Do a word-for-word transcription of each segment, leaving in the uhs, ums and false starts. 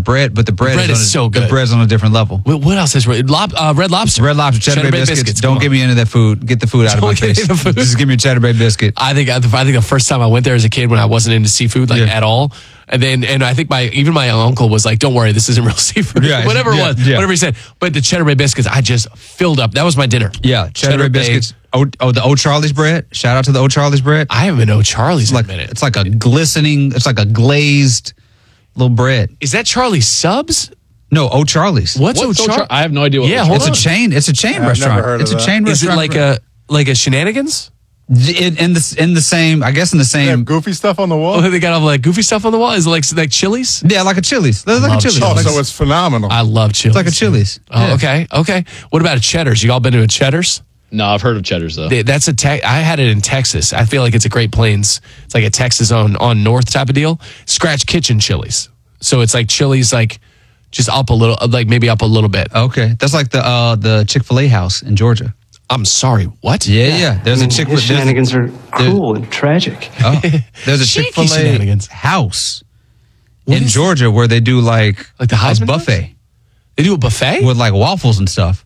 bread, but the bread, bread is, is on a, so good. The bread's on a different level. What, what else is red? Lob, uh, Red Lobster. Red Lobster, Cheddar, Cheddar Bay, Bay biscuits. biscuits. Don't get me into that food. Get the food out Don't of my face. Just give me a Cheddar Bay biscuit. I think I think the first time I went there as a kid when I wasn't into seafood like yeah. at all. And then, and I think my even my uncle was like, "Don't worry, this isn't real seafood." Yeah, whatever yeah, it was, yeah. whatever he said. But the Cheddar Bay biscuits, I just filled up. That was my dinner. Yeah, Cheddar, Cheddar Bay biscuits. Oh, oh, the O'Charlie's bread. Shout out to the O'Charlie's bread. I haven't been to O'Charlie's in like, a minute. It's like a glistening. It's like a glazed little bread. Is that Charlie's Subs? No, O'Charlie's. What's, What's O'Char- O'Char- I have no idea what Yeah, O'Charlie's hold It's a chain. It's a chain Yeah, I've never restaurant. heard It's of a that. chain Is it restaurant. like a like a Shenanigans? In, in the in the same, I guess in the They have same. goofy stuff on the wall. Oh, they got all like goofy stuff on the wall. Is it like like Chili's? Yeah, like a Chili's. Like a love Chili's. Oh, Chili's. Like, so it's phenomenal. I love Chili's. it's like a Chili's. Oh, Yeah. okay, okay. What about a Cheddar's? You all been to a Cheddar's? No, I've heard of Cheddar's though. They- That's a te- I had it in Texas. I feel like it's a Great Plains. It's like a Texas on on North type of deal. Scratch Kitchen Chili's. So it's like Chili's like just up a little, like maybe up a little bit. Okay, that's like the uh, the Chick-fil-A house in Georgia. I'm sorry. What? Yeah, yeah. There's a His Chick-fil-A. shenanigans are cruel and tragic. Oh, there's a Cheeky Chick-fil-A shenanigans. house What in is- Georgia where they do like Like the a Heisman buffet They do a buffet? with like waffles and stuff.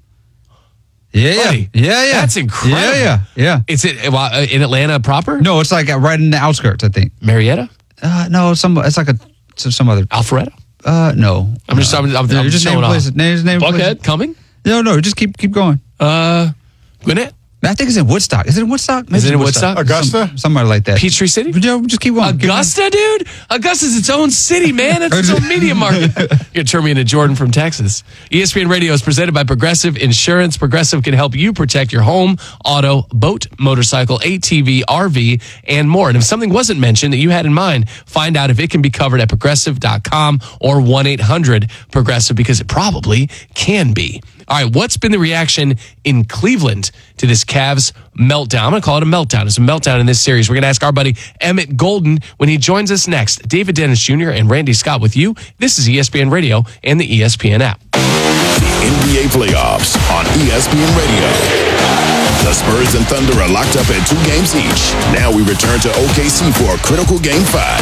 Yeah, yeah, Buddy, yeah, yeah. that's incredible. Yeah, yeah, yeah. Is it uh, in Atlanta proper? No, it's like right in the outskirts. I think. Marietta? Uh, no, some. It's like a some other. Alpharetta? Uh, no. I'm just, I'm, I'm, No, I'm you're just showing name off. places. Name, just name places. Buckhead? Coming? No, no. Just keep keep going. Uh, Gwinnett? I think it's in Woodstock. Is it in Woodstock? Maybe Is it it's in Woodstock? Augusta? Some, somewhere like that. Peachtree City? Yo, just keep going. Keep going. Augusta, dude? Augusta's its own city, man. It's its own media market. You're going to turn me into Jordan from Texas. E S P N Radio is presented by Progressive Insurance. Progressive can help you protect your home, auto, boat, motorcycle, A T V, R V, and more. And if something wasn't mentioned that you had in mind, find out if it can be covered at progressive dot com or one eight hundred progressive because it probably can be. All right, what's been the reaction in Cleveland to this Cavs meltdown? I'm going to call it a meltdown. It's a meltdown in this series. We're going to ask our buddy Emmett Golden when he joins us next. David Dennis Junior and Randy Scott with you. This is E S P N Radio and the E S P N app. The N B A playoffs on E S P N Radio. The Spurs and Thunder are locked up at two games each. Now we return to O K C for a critical game five.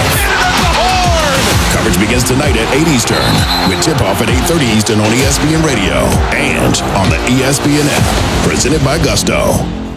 Coverage begins tonight at eight Eastern with tip-off at eight thirty Eastern on E S P N Radio and on the E S P N app. Presented by Gusto.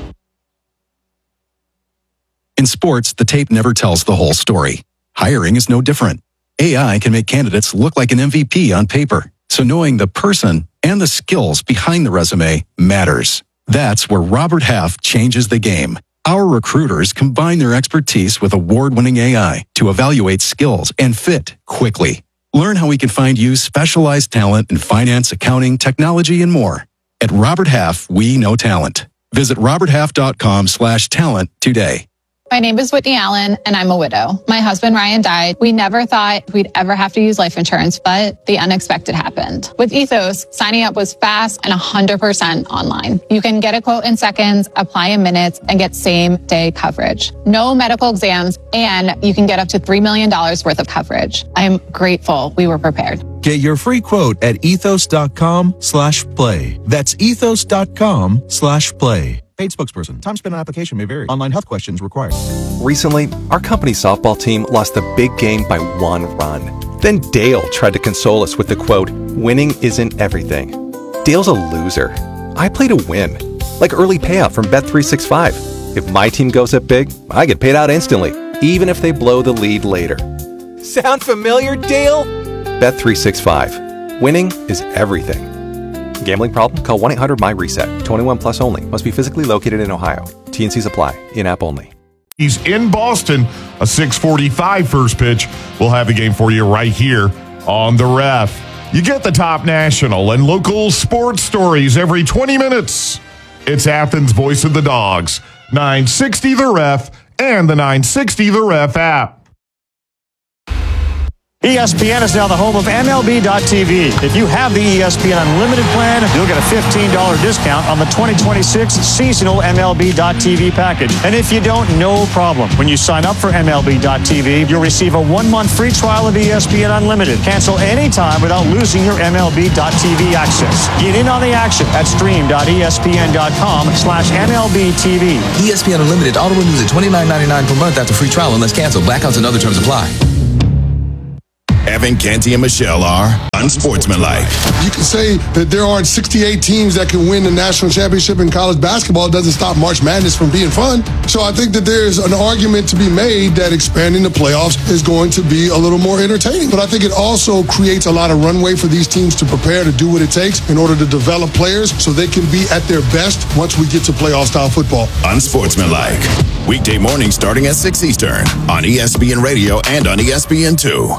In sports, the tape never tells the whole story. Hiring is no different. A I can make candidates look like an M V P on paper, so knowing the person and the skills behind the resume matters. That's where Robert Half changes the game. Our recruiters combine their expertise with award-winning A I to evaluate skills and fit quickly. Learn how we can find you specialized talent in finance, accounting, technology, and more. At Robert Half, we know talent. Visit roberthalf.com slash talent today. My name is Whitney Allen, and I'm a widow. My husband, Ryan, died. We never thought we'd ever have to use life insurance, but the unexpected happened. With Ethos, signing up was fast and one hundred percent online. You can get a quote in seconds, apply in minutes, and get same-day coverage. No medical exams, and you can get up to three million dollars worth of coverage. I am grateful we were prepared. Get your free quote at ethos.com slash play. That's ethos.com slash play. Paid spokesperson. Time spent on application may vary. Online health questions required. Recently, our company softball team lost a big game by one run. Then Dale tried to console us with the quote, "Winning isn't everything." Dale's a loser. I play to win. Like early payout from Bet three sixty-five. If my team goes up big, I get paid out instantly, even if they blow the lead later. Sound familiar, Dale? Bet three sixty-five. Winning is everything. Gambling problem? Call one eight hundred M Y reset. twenty-one plus only. Must be physically located in Ohio. T N Cs apply. In-app only. He's in Boston. A six forty-five first pitch. We'll have the game for you right here on The Ref. You get the top national and local sports stories every twenty minutes. It's Athens' voice of the Dogs. nine sixty The Ref and the nine sixty The Ref app. E S P N is now the home of M L B dot T V. If you have the E S P N Unlimited plan, you'll get a fifteen dollars discount on the twenty twenty-six seasonal M L B dot T V package. And if you don't, no problem. When you sign up for M L B dot T V, you'll receive a one-month free trial of E S P N Unlimited. Cancel anytime without losing your M L B dot T V access. Get in on the action at stream.espn.com slash MLBTV. E S P N Unlimited auto renews at twenty-nine ninety-nine per month after free trial unless canceled. Blackouts and other terms apply. Kevin, Canty, and Michelle are unsportsmanlike. You can say that there aren't sixty-eight teams that can win the national championship in college basketball. It doesn't stop March Madness from being fun. So I think that there's an argument to be made that expanding the playoffs is going to be a little more entertaining. But I think it also creates a lot of runway for these teams to prepare to do what it takes in order to develop players so they can be at their best once we get to playoff-style football. Unsportsmanlike. Weekday mornings starting at six Eastern on E S P N Radio and on E S P N two.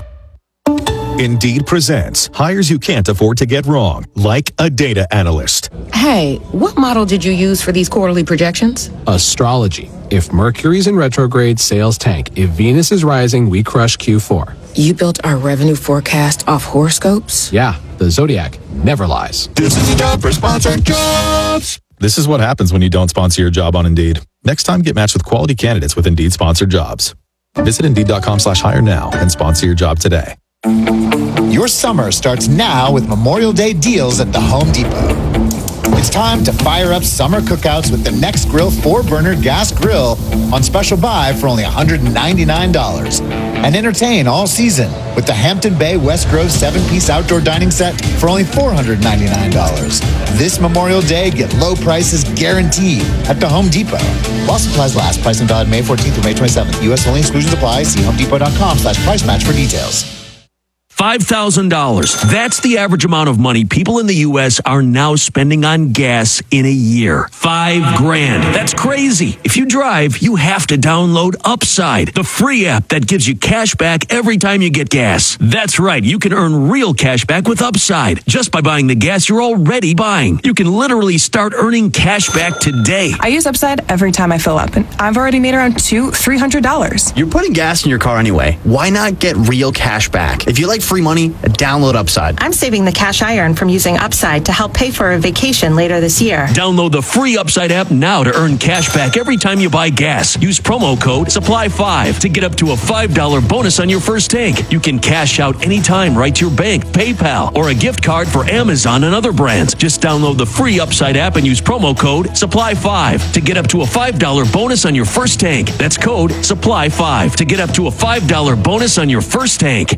Indeed presents hires you can't afford to get wrong, like a data analyst. Hey, what model did you use for these quarterly projections? Astrology. If Mercury's in retrograde, sales tank. If Venus is rising, we crush Q four. You built our revenue forecast off horoscopes? Yeah, the Zodiac never lies. This is the job for sponsored jobs. This is what happens when you don't sponsor your job on Indeed. Next time, get matched with quality candidates with Indeed sponsored jobs. Visit Indeed.com slash hire now and sponsor your job today. Your summer starts now with Memorial Day deals at the Home Depot. It's time to fire up summer cookouts with the Next Grill four-burner gas grill on special buy for only one hundred ninety-nine dollars. And entertain all season with the Hampton Bay West Grove seven-piece outdoor dining set for only four hundred ninety-nine dollars. This Memorial Day, get low prices guaranteed at the Home Depot. While supplies last, price and valid May fourteenth through May twenty-seventh. U S only, exclusions apply. See homedepot.com slash price match for details. five thousand dollars. That's the average amount of money people in the U S are now spending on gas in a year. Five grand. That's crazy. If you drive, you have to download Upside, the free app that gives you cash back every time you get gas. That's right. You can earn real cash back with Upside just by buying the gas you're already buying. You can literally start earning cash back today. I use Upside every time I fill up, and I've already made around two, three hundred dollars. You're putting gas in your car anyway. Why not get real cash back? If you like free money, download Upside. I'm saving the cash I earn from using Upside to help pay for a vacation later this year. Download the free Upside app now to earn cash back every time you buy gas. Use promo code supply five to get up to a five dollars bonus on your first tank. You can cash out anytime right to your bank, PayPal, or a gift card for Amazon and other brands. Just download the free Upside app and use promo code supply five to get up to a five dollars bonus on your first tank. That's code supply five to get up to a five dollars bonus on your first tank.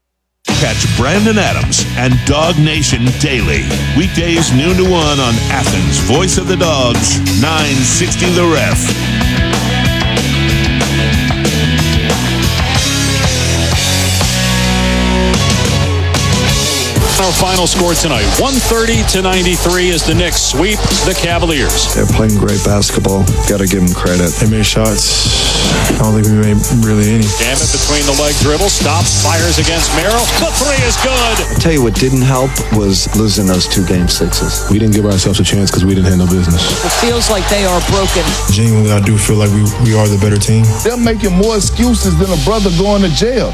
Catch Brandon Adams and Dog Nation daily. Weekdays noon to one on Athens' Voice of the Dogs, nine sixty The Ref. Our final score tonight, one thirty to ninety-three as the Knicks sweep the Cavaliers. They're playing great basketball. Got to give them credit. They made shots. I don't think we made really any. Dammit between the leg dribble, stops, fires against Merrill. The three is good. I tell you what didn't help was losing those two game sixes. We didn't give ourselves a chance because we didn't have no business. It feels like they are broken. Genuinely, I do feel like we, we are the better team. They're making more excuses than a brother going to jail.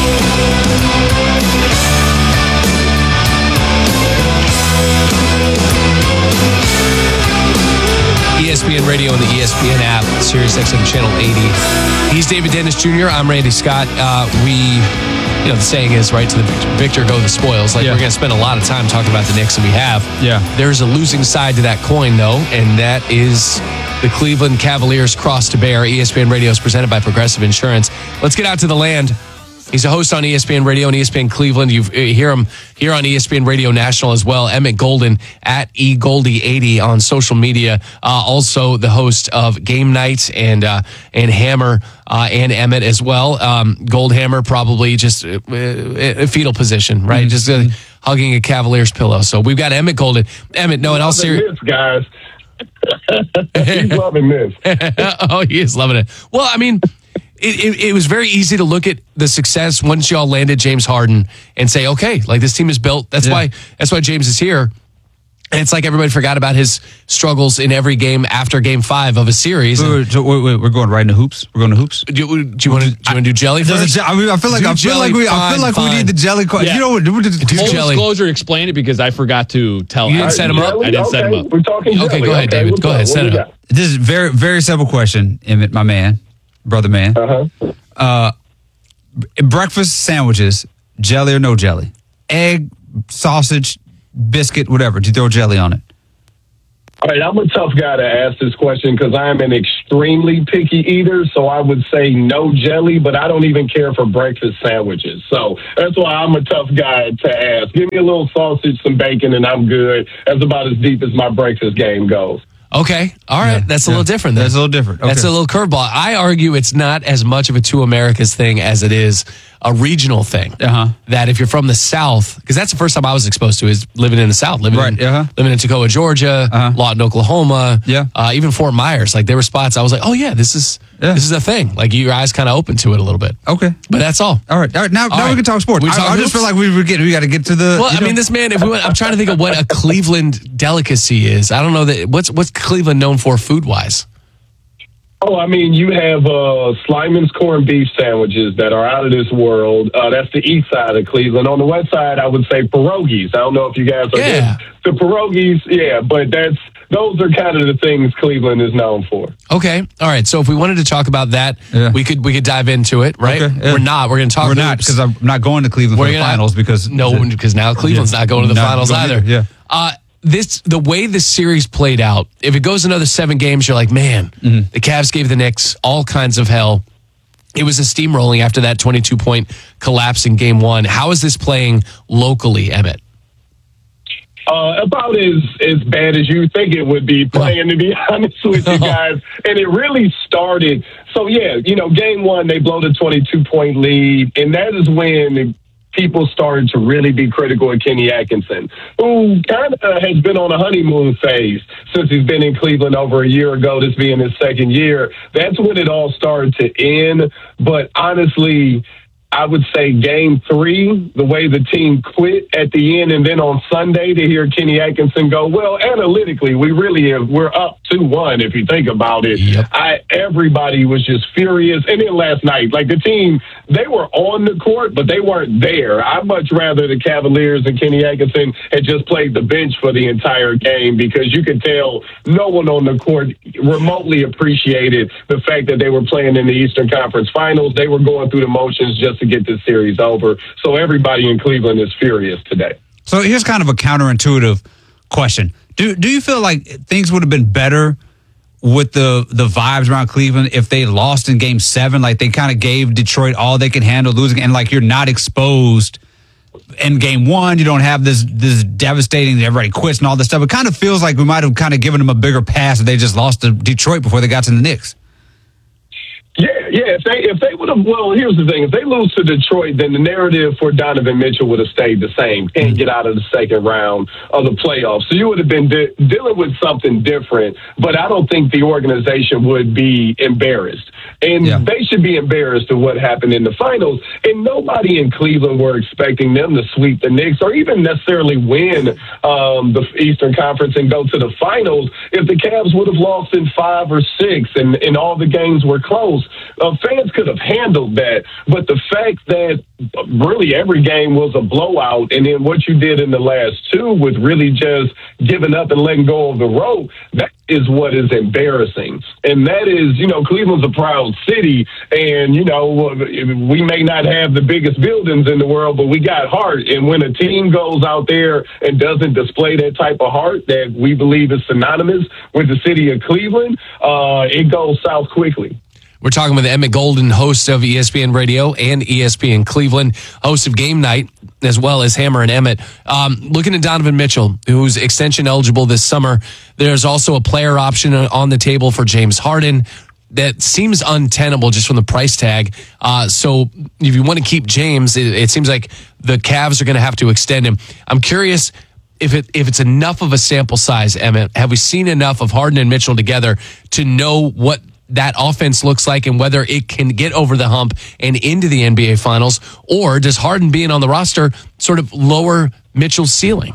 E S P N Radio and the E S P N app, Sirius X M Channel eighty. He's David Dennis Junior I'm Randy Scott. Uh, we, you know, the saying is, right, to the victor go the spoils. Like, yeah. We're going to spend a lot of time talking about the Knicks, and we have. Yeah. There's a losing side to that coin, though, and that is the Cleveland Cavaliers cross to bear. E S P N Radio is presented by Progressive Insurance. Let's get out to the land. He's a host on E S P N Radio and E S P N Cleveland. You hear him here on E S P N Radio National as well. Emmett Golden at E Goldie eighty on social media. Uh, also the host of Game Night and uh, and Hammer uh, and Emmett as well. Um, Goldhammer probably just uh, a fetal position, right? Mm-hmm. Just uh, hugging a Cavaliers pillow. So we've got Emmett Golden. Emmett, no, in all seriousness, guys. He's loving this. Oh, he is loving it. Well, I mean. It, it, it was very easy to look at the success once y'all landed James Harden and say, okay, like this team is built. That's yeah. why that's why James is here. And it's like everybody forgot about his struggles in every game after game five of a series. Wait, wait, wait, wait, we're going right into hoops. We're going to hoops. Do, do you want to? Do you want to do jelly first? I mean, I feel like do I feel like we. I feel like fine. we need the jelly. Yeah. You know what? Do, do, do Full jelly. disclosure, explain it because I forgot to tell. You didn't set him up. I didn't okay. set him up. We're talking. Okay, jelly. go ahead, okay, David. Go ahead, set it up. This is very, very simple question, Emmett, my man, brother, man. Uh huh. Uh, breakfast sandwiches, jelly or no jelly? Egg, sausage, biscuit, whatever. Do you throw jelly on it? All right, I'm a tough guy to ask this question because I am an extremely picky eater, so I would say no jelly, but I don't even care for breakfast sandwiches. So that's why I'm a tough guy to ask. Give me a little sausage, some bacon, and I'm good. That's about as deep as my breakfast game goes. Okay. All right. Yeah, That's a yeah. little different. Then. That's a little different. That's Okay. a little curveball. I argue it's not as much of a two Americas thing as it is a regional thing. Uh-huh. That if you're from the South, because that's the first time I was exposed to is living in the South, living Right, in, uh-huh. living in Toccoa, Georgia, Uh-huh. Lawton, Oklahoma, Yeah. uh, even Fort Myers. Like there were spots I was like, oh yeah, this is Yeah. this is a thing. Like your eyes kind of open to it a little bit. Okay. But that's all. All right. All right. Now, All now right. we can talk sports. We I, talk I just hoops? feel like we were getting, we got to get to the. Well, you I know- mean, this man. If we went, I'm trying to think of what a Cleveland delicacy is. I don't know that. What's what's Cleveland known for food wise? Oh, I mean, you have uh, Slyman's corned beef sandwiches that are out of this world. Uh, that's the east side of Cleveland. On the west side, I would say pierogies. I don't know if you guys are Yeah. the pierogies. Yeah, but that's those are kind of the things Cleveland is known for. Okay. All right. So if we wanted to talk about that, Yeah. we could we could dive into it, right? Okay, yeah. We're not. We're going to talk. We're not hoops. because I'm not going to Cleveland We're for the gonna- finals because no, because now Cleveland's Yeah. not going to the Not finals going either. either, yeah. Uh, this the way this series played out. If it goes another seven games, you're like, man, Mm-hmm. the Cavs gave the Knicks all kinds of hell. It was a steamrolling after that twenty-two point collapse in game one. How is this playing locally, Emmett? Uh, about as, as bad as you think it would be playing, to be honest with you guys. And it really started. So, yeah, you know, game one, they blow the twenty-two point lead. And that is when people started to really be critical of Kenny Atkinson, who kind of has been on a honeymoon phase since he's been in Cleveland over a year ago, this being his second year. That's when it all started to end. But honestly, I would say game three, the way the team quit at the end, and then on Sunday to hear Kenny Atkinson go, well, analytically, we really have, we're up two one if you think about it. Yep. I, everybody was just furious. And then last night, like the team, they were on the court, but they weren't there. I'd much rather the Cavaliers and Kenny Atkinson had just played the bench for the entire game because you could tell no one on the court remotely appreciated the fact that they were playing in the Eastern Conference Finals. They were going through the motions just to get this series over. So everybody in Cleveland is furious today. So here's kind of a counterintuitive question. Do do you feel like things would have been better with the the vibes around Cleveland if they lost in game seven? Like they kind of gave Detroit all they could handle losing, and like you're not exposed in game one. You don't have this this devastating everybody quits and all this stuff. It kind of feels like we might have kind of given them a bigger pass if they just lost to Detroit before they got to the Knicks. Yeah, yeah. If they if they would have, well, here's the thing: if they lose to Detroit, then the narrative for Donovan Mitchell would have stayed the same. Can't get out of the second round of the playoffs, so you would have been de- dealing with something different. But I don't think the organization would be embarrassed, and Yeah. they should be embarrassed of what happened in the finals. And nobody in Cleveland were expecting them to sweep the Knicks or even necessarily win um, the Eastern Conference and go to the finals if the Cavs would have lost in five or six and, and all the games were close. Uh, fans could have handled that, but the fact that really every game was a blowout, and then what you did in the last two with really just giving up and letting go of the rope, that is what is embarrassing. And that is, you know, Cleveland's a proud city, and, you know, we may not have the biggest buildings in the world, but we got heart. And when a team goes out there and doesn't display that type of heart that we believe is synonymous with the city of Cleveland, uh, it goes south quickly. We're talking with Emmett Golden, host of E S P N Radio and E S P N Cleveland, host of Game Night, as well as Hammer and Emmett. Um, looking at Donovan Mitchell, who's extension eligible this summer, there's also a player option on the table for James Harden that seems untenable just from the price tag. Uh, so if you want to keep James, it, it seems like the Cavs are going to have to extend him. I'm curious if it if it's enough of a sample size, Emmett. Have we seen enough of Harden and Mitchell together to know what that offense looks like and whether it can get over the hump and into the N B A Finals? Or does Harden being on the roster sort of lower Mitchell's ceiling?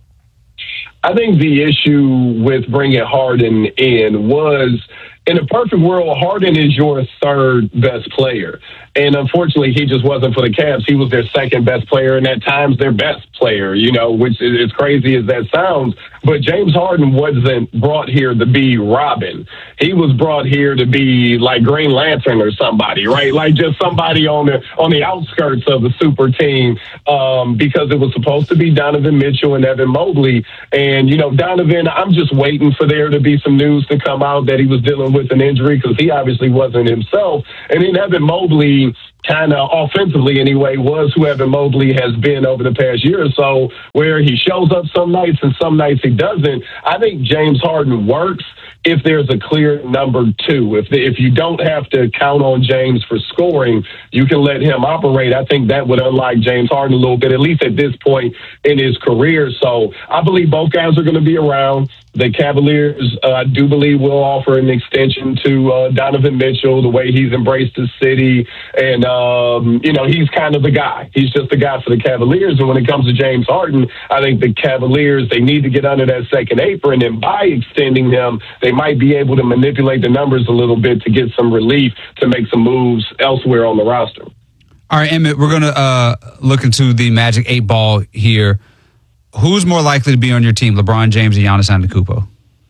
I think the issue with bringing Harden in was, in a perfect world, Harden is your third best player. And unfortunately, he just wasn't for the Cavs. He was their second best player and at times their best player, you know, which is as crazy as that sounds. But James Harden wasn't brought here to be Robin. He was brought here to be like Green Lantern or somebody, right? Like just somebody on the on the outskirts of the super team, um, because it was supposed to be Donovan Mitchell and Evan Mobley. And, you know, Donovan, I'm just waiting for there to be some news to come out that he was dealing with an injury because he obviously wasn't himself. And then Evan Mobley, kind of offensively anyway, was who Evan Mobley has been over the past year or so, where he shows up some nights and some nights he doesn't. I think James Harden works if there's a clear number two. If the, if you don't have to count on James for scoring, you can let him operate. I think that would unlock James Harden a little bit, at least at this point in his career. So I believe both guys are going to be around. The Cavaliers, uh, I do believe, will offer an extension to uh, Donovan Mitchell, the way he's embraced the city. And, um, you know, he's kind of the guy. He's just the guy for the Cavaliers. And when it comes to James Harden, I think the Cavaliers, they need to get under that second apron. And by extending him, they might be able to manipulate the numbers a little bit to get some relief to make some moves elsewhere on the roster. All right, Emmett, we're going to uh, look into the Magic eight ball here. Who's more likely to be on your team, LeBron James or Giannis Antetokounmpo?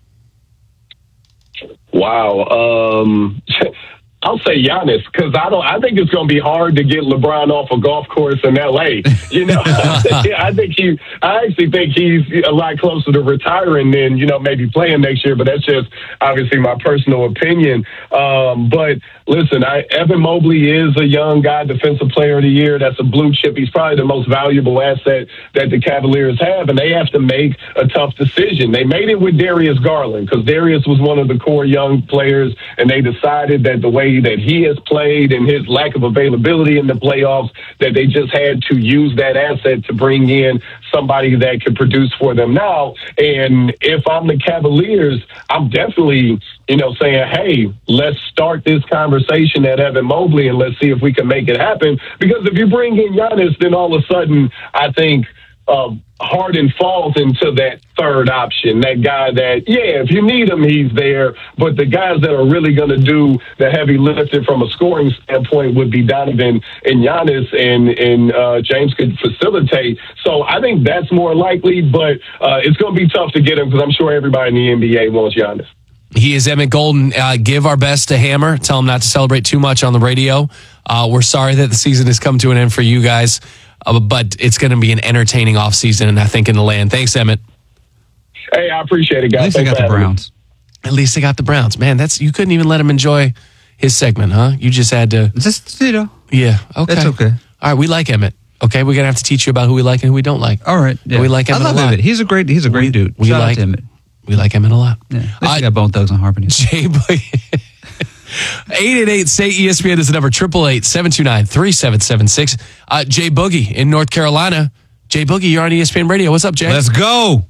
Wow. Um, I'll say Giannis because I don't. I think it's going to be hard to get LeBron off a golf course in L A. You know, I think he. I actually think he's a lot closer to retiring than you know maybe playing next year. But that's just obviously my personal opinion. Um, but listen, I, Evan Mobley is a young guy, defensive player of the year. That's a blue chip. He's probably the most valuable asset that the Cavaliers have, and they have to make a tough decision. They made it with Darius Garland because Darius was one of the core young players, and they decided that the way that he has played and his lack of availability in the playoffs, that they just had to use that asset to bring in somebody that could produce for them now. And if I'm the Cavaliers, I'm definitely, you know, saying, hey, let's start this conversation at Evan Mobley and let's see if we can make it happen. Because if you bring in Giannis, then all of a sudden, I think uh, Harden falls into that third option, that guy that, yeah, if you need him, he's there. But the guys that are really going to do the heavy lifting from a scoring standpoint would be Donovan and Giannis, and, and uh, James could facilitate. So I think that's more likely, but uh, it's going to be tough to get him because I'm sure everybody in the N B A wants Giannis. He is Emmett Golden. Uh, give our best to Hammer. Tell him not to celebrate too much on the radio. Uh, we're sorry that the season has come to an end for you guys, uh, but it's going to be an entertaining offseason, and I think in the land. Thanks, Emmett. Hey, I appreciate it, guys. At least they got the Browns. At least they got the Browns. Man, that's you couldn't even let him enjoy his segment, huh? You just had to. Just, you know. Yeah, okay. That's okay. All right, we like Emmett. Okay, we're going to have to teach you about who we like and who we don't like. All right. Yeah. We like Emmett I love a lot. Emmett. He's a great, he's a great we, dude. We Shout like out to Emmett. We like Emmett a lot. Yeah. At least we got Bone Thugs on Harmony. Jay eight eight eight say E S P N is the number eight eight eight, seven two nine, three seven seven six. Uh, Jay Boogie in North Carolina. Jay Boogie, you're on E S P N Radio. What's up, Jay? Let's go.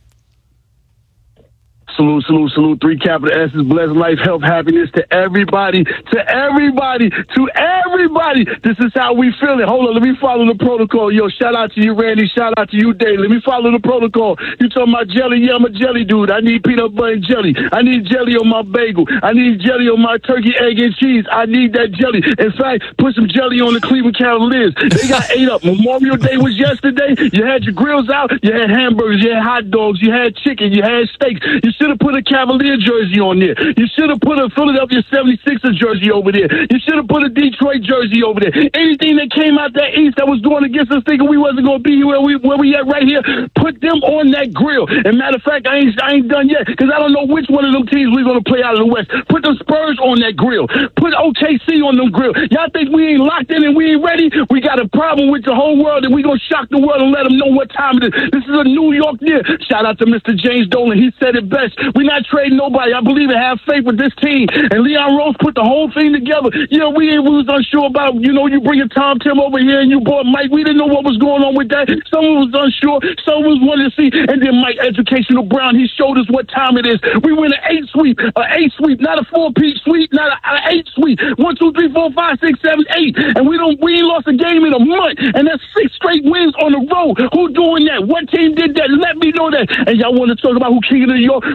Salute, salute, salute. Three capital S's. Blessed life, health, happiness to everybody, to everybody, to everybody. This is how we feel it. Hold on, let me follow the protocol. Yo, shout out to you, Randy. Shout out to you, Dave. Let me follow the protocol. You talking about jelly? Yeah, I'm a jelly dude. I need peanut butter and jelly. I need jelly on my bagel. I need jelly on my turkey, egg, and cheese. I need that jelly. In fact, put some jelly on the Cleveland Cavaliers. They got ate up. Memorial Day was yesterday. You had your grills out. You had hamburgers. You had hot dogs. You had chicken. You had steaks. You should have put a Cavalier jersey on there. You should have put a Philadelphia seventy-sixers jersey over there. You should have put a Detroit jersey over there. Anything that came out that east that was going against us thinking we wasn't going to be where we where we at right here, put them on that grill. And matter of fact, I ain't I ain't done yet because I don't know which one of them teams we're going to play out of the West. Put the Spurs on that grill. Put O K C on them grill. Y'all think we ain't locked in and we ain't ready? We got a problem with the whole world and we going to shock the world and let them know what time it is. This is a New York year. Shout out to Mister James Dolan. He said it best. We're not trading nobody. I believe and have faith with this team. And Leon Rose put the whole thing together. You know, we, we was unsure about, you know, you bringing Tom Tim over here and you brought Mike. We didn't know what was going on with that. Someone was unsure. Someone was wanting to see. And then Mike Educational Brown, he showed us what time it is. We win an eight sweep, an eight sweep, not a four-piece sweep, not an eight sweep. One, two, three, four, five, six, seven, eight. And we don't, we ain't lost a game in a month. And that's six straight wins on the road. Who doing that? What team did that? Let me know that. And y'all want to talk about who King of New York?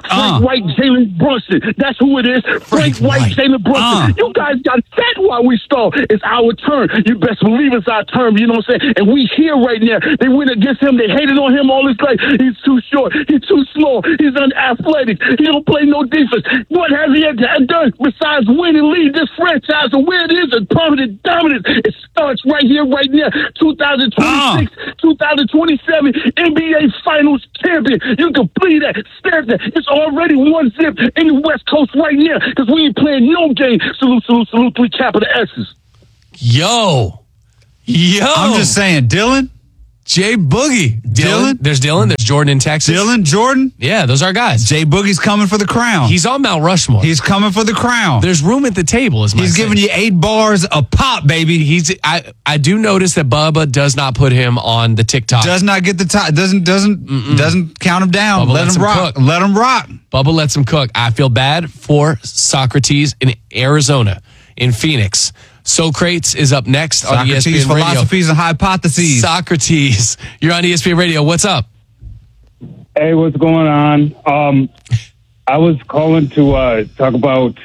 Frank White, Jalen Brunson. That's who it is. Frank, Frank White, White, Jalen Brunson. Uh. You guys got fat while we stall. It's our turn. You best believe it's our turn. You know what I'm saying? And we here right now. They went against him. They hated on him all his life. He's too short. He's too small. He's unathletic. He don't play no defense. What has he done besides win and lead this franchise to where it is a permanent dominance? It starts right here, right now. twenty twenty-six, uh. twenty twenty-seven N B A Finals champion. You can believe that. Stamp that. It's already one zip in the West Coast right now because we ain't playing no game. Salute, salute, salute, three capital S's. Yo. Yo. I'm just saying, Dylan. Jay Boogie. Dylan. Dylan. There's Dylan. There's Jordan in Texas. Dylan, Jordan. Yeah, those are guys. Jay Boogie's coming for the crown. He's on Mount Rushmore. He's coming for the crown. There's room at the table, is my He's saying. giving you eight bars a pop, baby. He's I, I do notice that Bubba does not put him on the TikTok. Does not get the top. Doesn't doesn't Mm-mm. doesn't count him down. Bubba Let him rock. Cook. Let him rock. Bubba lets him cook. I feel bad for Socrates in Arizona, in Phoenix. Socrates is up next Socrates, on E S P N Radio. Philosophies and hypotheses. Socrates, you're on E S P N Radio. What's up? Hey, what's going on? Um, I was calling to uh, talk about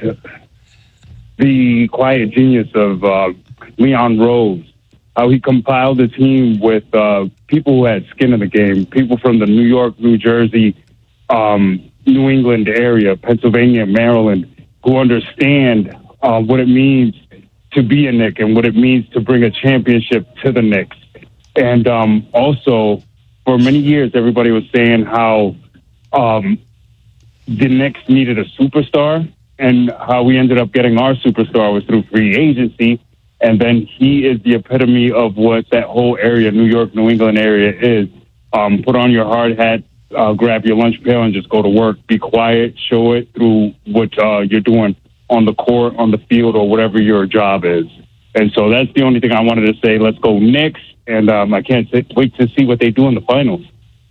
the quiet genius of uh, Leon Rose, how he compiled a team with uh, people who had skin in the game, people from the New York, New Jersey, um, New England area, Pennsylvania, Maryland, who understand uh, what it means to be a Knick and what it means to bring a championship to the Knicks. And um, also, for many years, everybody was saying how um, the Knicks needed a superstar, and how we ended up getting our superstar was through free agency. And then he is the epitome of what that whole area, New York, New England area is. Um, put on your hard hat, uh, grab your lunch pail, and just go to work. Be quiet, show it through what uh, you're doing on the court, on the field, or whatever your job is. And so that's the only thing I wanted to say. Let's go Knicks, and um, I can't sit, wait to see what they do in the finals.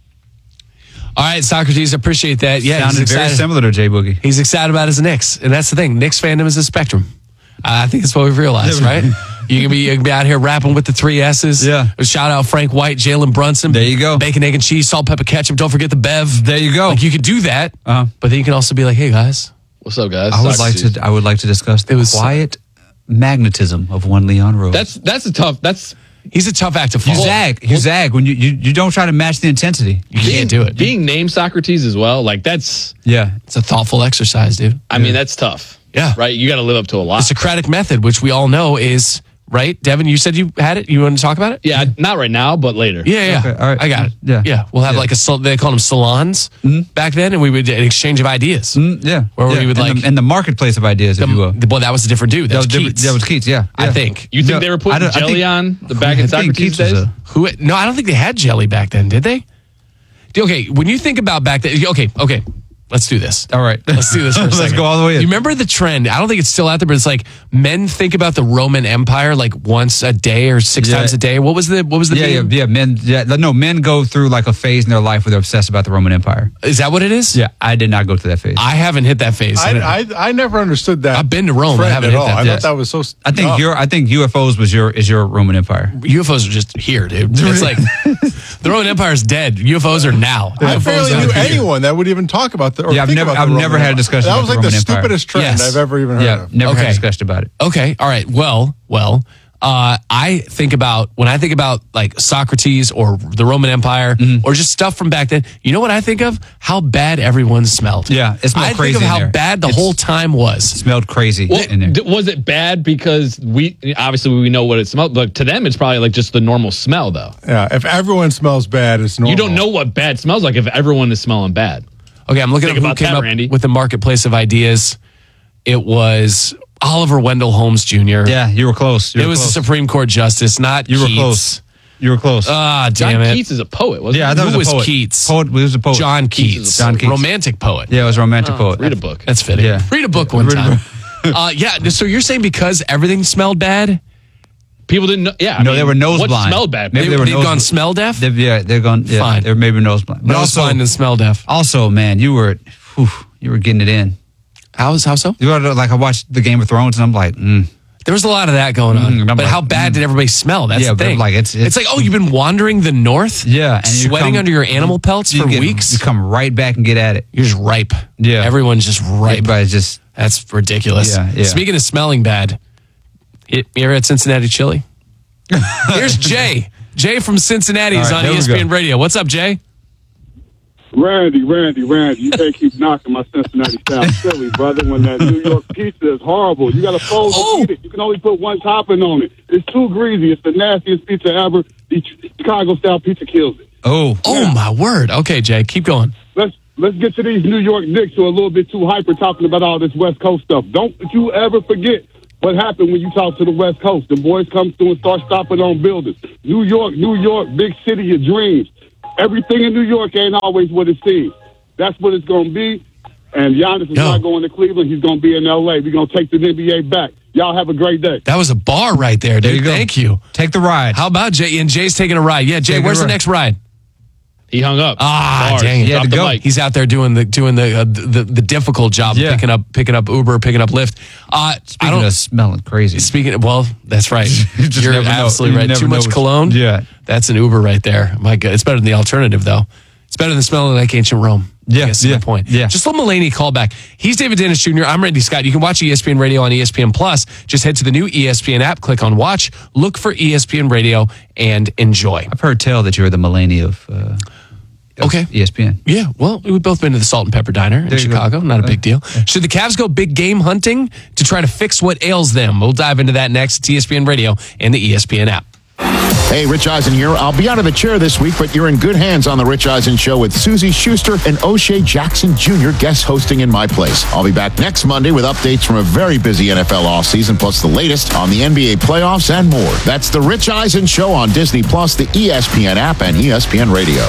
All right, Socrates, appreciate that. Yeah, sounded he's very similar to Jay Boogie. He's excited about his Knicks, and that's the thing. Knicks fandom is a spectrum. Uh, I think that's what we've realized, right? You can be you can be out here rapping with the three S's. Yeah. Shout out Frank White, Jalen Brunson. There you go. Bacon, egg, and cheese, salt, pepper, ketchup. Don't forget the Bev. There you go. Like you can do that, uh-huh. but then you can also be like, hey guys, what's up, guys? I would Socrates. like to. I would like to discuss the quiet magnetism of one Leon Rose. That's that's a tough. That's he's a tough act to follow. You zag. You zag when you, you you don't try to match the intensity. You being, can't do it. Being named Socrates as well, like that's yeah, it's a thoughtful exercise, dude. I yeah. mean, that's tough. Yeah, right. You got to live up to a lot. The Socratic method, which we all know is. Right, Devin, you said you had it. You want to talk about it? Yeah, not right now, but later. Yeah, yeah. Okay, all right. I got it. Yeah. Yeah. We'll have yeah. like a, they called them salons mm-hmm. back then, and we would an exchange of ideas. Mm-hmm. Yeah. Where yeah. we would in like. The, in the marketplace of ideas, the, if you will. Well, that was a different dude. That, that was, was Keats. That was Keats, yeah. I yeah. think. You think no, they were putting jelly think, on the back in Socrates days? A, who, no, I don't think they had jelly back then, did they? Okay, when you think about back then, okay, okay. Let's do this. All right. Let's do this for a Let's second. go all the way in. You remember the trend? I don't think it's still out there, but it's like men think about the Roman Empire like once a day or six yeah. times a day. What was the what was the Yeah, yeah, meme? yeah, men yeah, no, men go through like a phase in their life where they're obsessed about the Roman Empire. Is that what it is? Yeah, I did not go through that phase. I haven't hit that phase. I I, I never understood that. I've been to Rome. I haven't at hit all. that. I Yes. thought that was so I think dumb. your I think U F Os was your is your Roman Empire. U F Os are just here, dude. It's like the Roman Empire is dead. U F Os are now. I U F Os barely are knew here. anyone that would even talk about the. Or Yeah, I've think never about I've the never Roman had a Empire. discussion. That about was the like the Roman stupidest Empire. trend Yes. I've ever even heard Yeah, of. never Okay. had a discussion about it. Okay. All right. Well, well, uh, I think about when I think about like Socrates or the Roman Empire Mm-hmm. or just stuff from back then. You know what I think of? How bad everyone smelled. Yeah, it smelled I crazy think of in how there. bad the It's- whole time was. Smelled crazy Well, in there. d- was it bad because we obviously we know what it smelled, but to them it's probably like just the normal smell though. Yeah, if everyone smells bad, it's normal. You don't know what bad smells like if everyone is smelling bad. Okay, I'm looking Think at who about came that, up Randy. with the marketplace of ideas. It was Oliver Wendell Holmes Junior Yeah, you were close. You it were was close. a Supreme Court justice, not You were Keats. close. You were close. Ah, John damn it. Keats is a poet, wasn't yeah, I he? thought Who it was, was a poet. Keats? Poet, he was a poet. John Keats Keats. is a John Keats. Romantic poet. Yeah, it was a romantic poet. Read a book. That's fitting. Yeah. Read a book one Read a time. uh, yeah, so you're saying because everything smelled bad? People didn't know. Yeah, I No, mean, they were nose what blind. smelled bad? Maybe They, they were they've nose gone bl- smell deaf? They've, yeah, they're gone. Yeah, Fine. They're maybe nose blind. But Nose also, blind and smell deaf. also, man, you were, whew, you were getting it in. How's how so? You were like, I watched the Game of Thrones, and I'm like, mm. There was a lot of that going on. Mm, but like, how bad mm. did everybody smell? That's yeah, the thing. Like it's, it's it's like, oh, you've been wandering the north? Yeah. And sweating come, under your animal pelts you for get, weeks? You come right back and get at it. You're just ripe. Yeah. Everyone's just ripe. Everybody's just... That's ridiculous. Yeah, yeah. Speaking of smelling bad, it, you're at Cincinnati Chili. Here's Jay. Jay from Cincinnati is right, on E S P N Radio. What's up, Jay? Randy, Randy, Randy, you can't keep knocking my Cincinnati style chili, brother, when that New York pizza is horrible. You got to fold Oh. and eat it. You can only put one topping on it. It's too greasy. It's the nastiest pizza ever. The Chicago style pizza kills it. Oh. Oh, my word. Okay, Jay, keep going. Let's let's get to these New York Knicks who are a little bit too hyper talking about all this West Coast stuff. Don't you ever forget what happened when you talk to the West Coast. The boys come through and start stopping on buildings. New York, New York, big city of dreams. Everything in New York ain't always what it seems. That's what it's going to be. And Giannis is Yo. not going to Cleveland. He's going to be in L A. We're going to take the N B A back. Y'all have a great day. That was a bar right there, dude. There you go. Thank you. Take the ride. How about Jay? And Jay's taking a ride. Yeah, Jay, Taking where's a the ride. next ride? He hung up. Ah, Bars. dang it. Dropped had to the go. mic. He's out there doing the doing the uh, the, the difficult job Yeah. of picking up picking up Uber, picking up Lyft. Uh, I Speaking don't of smelling crazy. Speaking of, well, that's right. just You're never know. absolutely You right. never Too know much what's- cologne. Yeah. That's an Uber right there. My God, it's better than the alternative though. It's better than smelling like ancient Rome. Yeah, I guess yeah, that's the point. yeah. Just let Mulaney call back. He's David Dennis Junior I'm Randy Scott. You can watch E S P N Radio on E S P N Plus. Just head to the new E S P N app, click on Watch, look for E S P N Radio, and enjoy. I've heard tell that you're the Mulaney of, uh, of Okay. E S P N. Yeah, well, we've both been to the Salt and Pepper Diner in There you go. Chicago. Not a big deal. Should the Cavs go big game hunting to try to fix what ails them? We'll dive into that next. It's E S P N Radio and the E S P N app. Hey, Rich Eisen here. I'll be out of the chair this week, but you're in good hands on The Rich Eisen Show with Susie Schuster and O'Shea Jackson Junior guest hosting in my place. I'll be back next Monday with updates from a very busy N F L offseason, plus the latest on the N B A playoffs and more. That's The Rich Eisen Show on Disney Plus, the E S P N app, and E S P N Radio.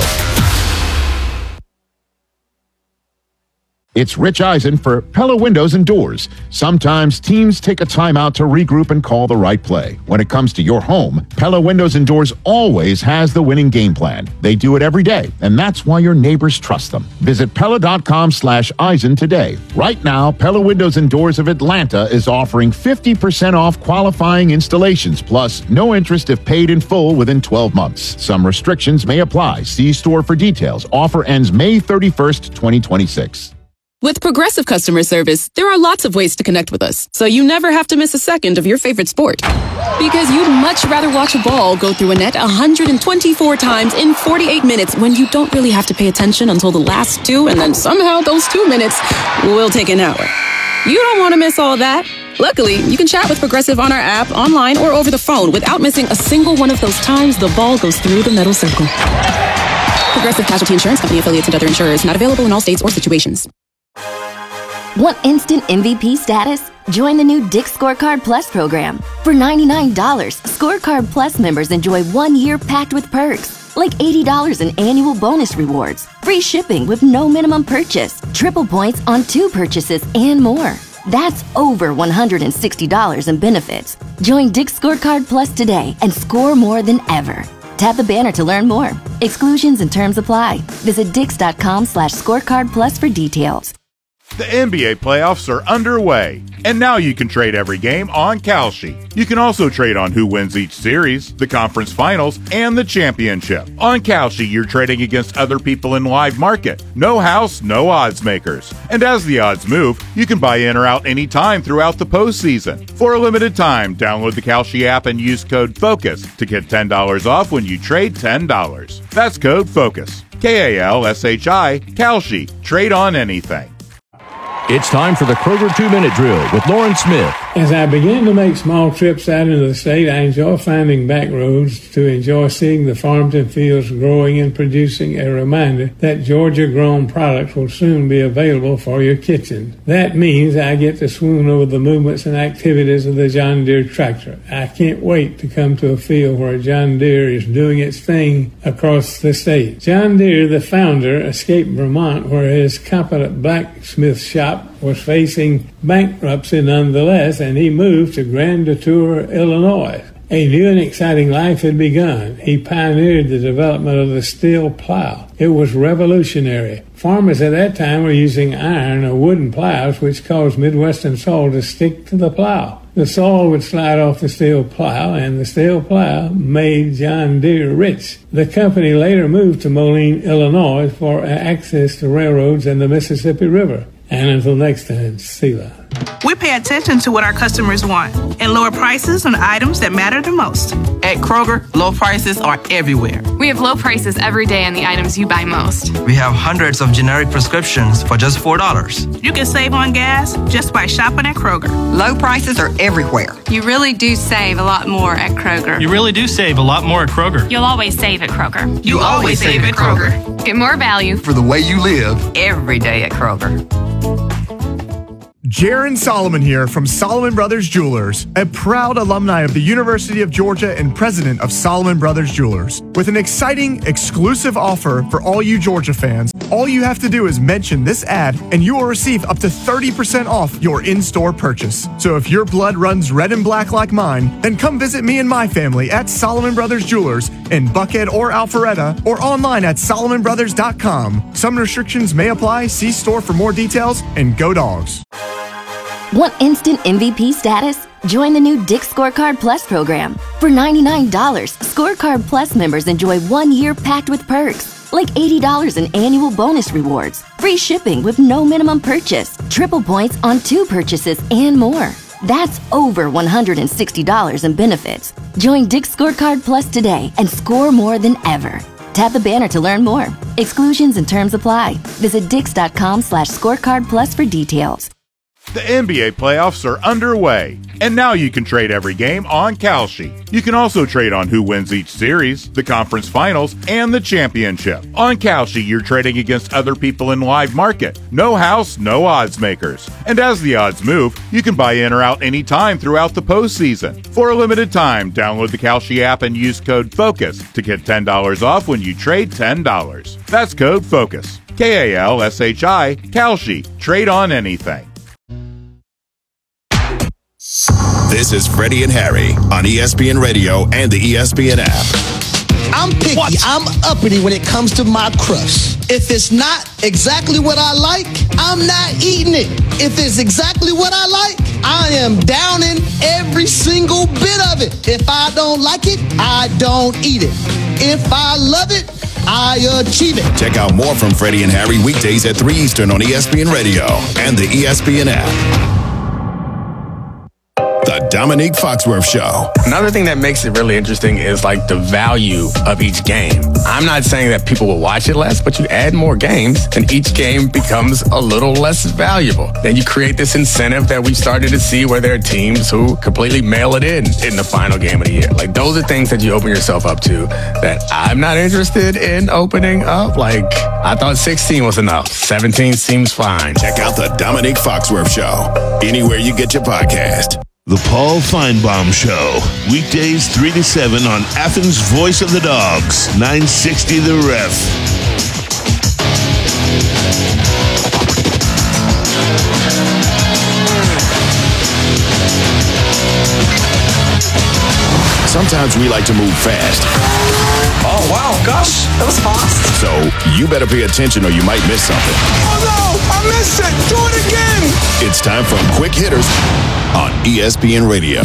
It's Rich Eisen for Pella Windows and Doors. Sometimes teams take a timeout to regroup and call the right play. When it comes to your home, Pella Windows and Doors always has the winning game plan. They do it every day, and that's why your neighbors trust them. Visit Pella.com slash Eisen today. Right now, Pella Windows and Doors of Atlanta is offering fifty percent off qualifying installations, plus no interest if paid in full within twelve months. Some restrictions may apply. See store for details. Offer ends May thirty-first, twenty twenty-six. With Progressive Customer Service, there are lots of ways to connect with us, so you never have to miss a second of your favorite sport. Because you'd much rather watch a ball go through a net one hundred twenty-four times in forty-eight minutes when you don't really have to pay attention until the last two, and then somehow those two minutes will take an hour. You don't want to miss all that. Luckily, you can chat with Progressive on our app, online, or over the phone without missing a single one of those times the ball goes through the metal circle. Progressive Casualty Insurance Company affiliates and other insurers not available in all states or situations. Want instant M V P status? Join the new Dick's Scorecard Plus program. For ninety-nine dollars, Scorecard Plus members enjoy one year packed with perks, like eighty dollars in annual bonus rewards, free shipping with no minimum purchase, triple points on two purchases, and more. That's over one hundred sixty dollars in benefits. Join Dick's Scorecard Plus today and score more than ever. Tap the banner to learn more. Exclusions and terms apply. Visit dix.com slash scorecard plus for details. The N B A playoffs are underway, and now you can trade every game on Kalshi. You can also trade on who wins each series, the conference finals, and the championship. On Kalshi, you're trading against other people in live market. No house, no odds makers. And as the odds move, you can buy in or out anytime throughout the postseason. For a limited time, download the Kalshi app and use code FOCUS to get ten dollars off when you trade ten dollars. That's code FOCUS. K A L S H I, Kalshi. Trade on anything. It's time for the Kroger two-minute drill with Lauren Smith. As I begin to make small trips out into the state, I enjoy finding back roads to enjoy seeing the farms and fields growing and producing, a reminder that Georgia-grown products will soon be available for your kitchen. That means I get to swoon over the movements and activities of the John Deere tractor. I can't wait to come to a field where John Deere is doing its thing across the state. John Deere, the founder, escaped Vermont, where his competent blacksmith shop was facing bankruptcy nonetheless, and he moved to Grand Detour, Illinois. A new and exciting life had begun. He pioneered the development of the steel plow. It was revolutionary. Farmers at that time were using iron or wooden plows, which caused Midwestern soil to stick to the plow. The soil would slide off the steel plow, and the steel plow made John Deere rich. The company later moved to Moline, Illinois for access to railroads and the Mississippi River. And until next time, Selah. We pay attention to what our customers want and lower prices on items that matter the most. At Kroger, low prices are everywhere. We have low prices every day on the items you buy most. We have hundreds of generic prescriptions for just four dollars. You can save on gas just by shopping at Kroger. Low prices are everywhere. You really do save a lot more at Kroger. You really do save a lot more at Kroger. You'll always save at Kroger. You, you always save at Kroger. Kroger. Get more value for the way you live every day at Kroger. Jaron Solomon here from Solomon Brothers Jewelers, a proud alumni of the University of Georgia and president of Solomon Brothers Jewelers. With an exciting, exclusive offer for all you Georgia fans, all you have to do is mention this ad and you will receive up to thirty percent off your in-store purchase. So if your blood runs red and black like mine, then come visit me and my family at Solomon Brothers Jewelers in Buckhead or Alpharetta or online at solomon brothers dot com. Some restrictions may apply. See store for more details, and go Dogs. Want instant M V P status? Join the new Dick's Scorecard Plus program. For ninety-nine dollars, Scorecard Plus members enjoy one year packed with perks, like eighty dollars in annual bonus rewards, free shipping with no minimum purchase, triple points on two purchases, and more. That's over one hundred sixty dollars in benefits. Join Dick's Scorecard Plus today and score more than ever. Tap the banner to learn more. Exclusions and terms apply. Visit dix.com slash scorecard plus for details. The N B A playoffs are underway, and now you can trade every game on Kalshi. You can also trade on who wins each series, the conference finals, and the championship. On Kalshi, you're trading against other people in live market. No house, no odds makers. And as the odds move, you can buy in or out anytime throughout the postseason. For a limited time, download the Kalshi app and use code FOCUS to get ten dollars off when you trade ten dollars. That's code FOCUS. K A L S H I, Kalshi. Trade on anything. This is Freddie and Harry on E S P N Radio and the E S P N app. I'm picky. What? I'm uppity when it comes to my crush. If it's not exactly what I like, I'm not eating it. If it's exactly what I like, I am downing every single bit of it. If I don't like it, I don't eat it. If I love it, I achieve it. Check out more from Freddie and Harry weekdays at three Eastern on E S P N Radio and the E S P N app. The Dominique Foxworth Show. Another thing that makes it really interesting is like the value of each game. I'm not saying that people will watch it less, but you add more games and each game becomes a little less valuable. Then you create this incentive that we started to see where there are teams who completely mail it in in the final game of the year. Like those are things that you open yourself up to that I'm not interested in opening up. Like I thought sixteen was enough. seventeen seems fine. Check out the Dominique Foxworth Show anywhere you get your podcast. The Paul Feinbaum Show, weekdays three to seven on Athens' Voice of the Dogs, nine sixty The Ref. Sometimes we like to move fast. Oh, wow, gosh, that was fast. So you better pay attention or you might miss something. Oh, no, I missed it. Do it again. It's time for Quick Hitters on E S P N Radio.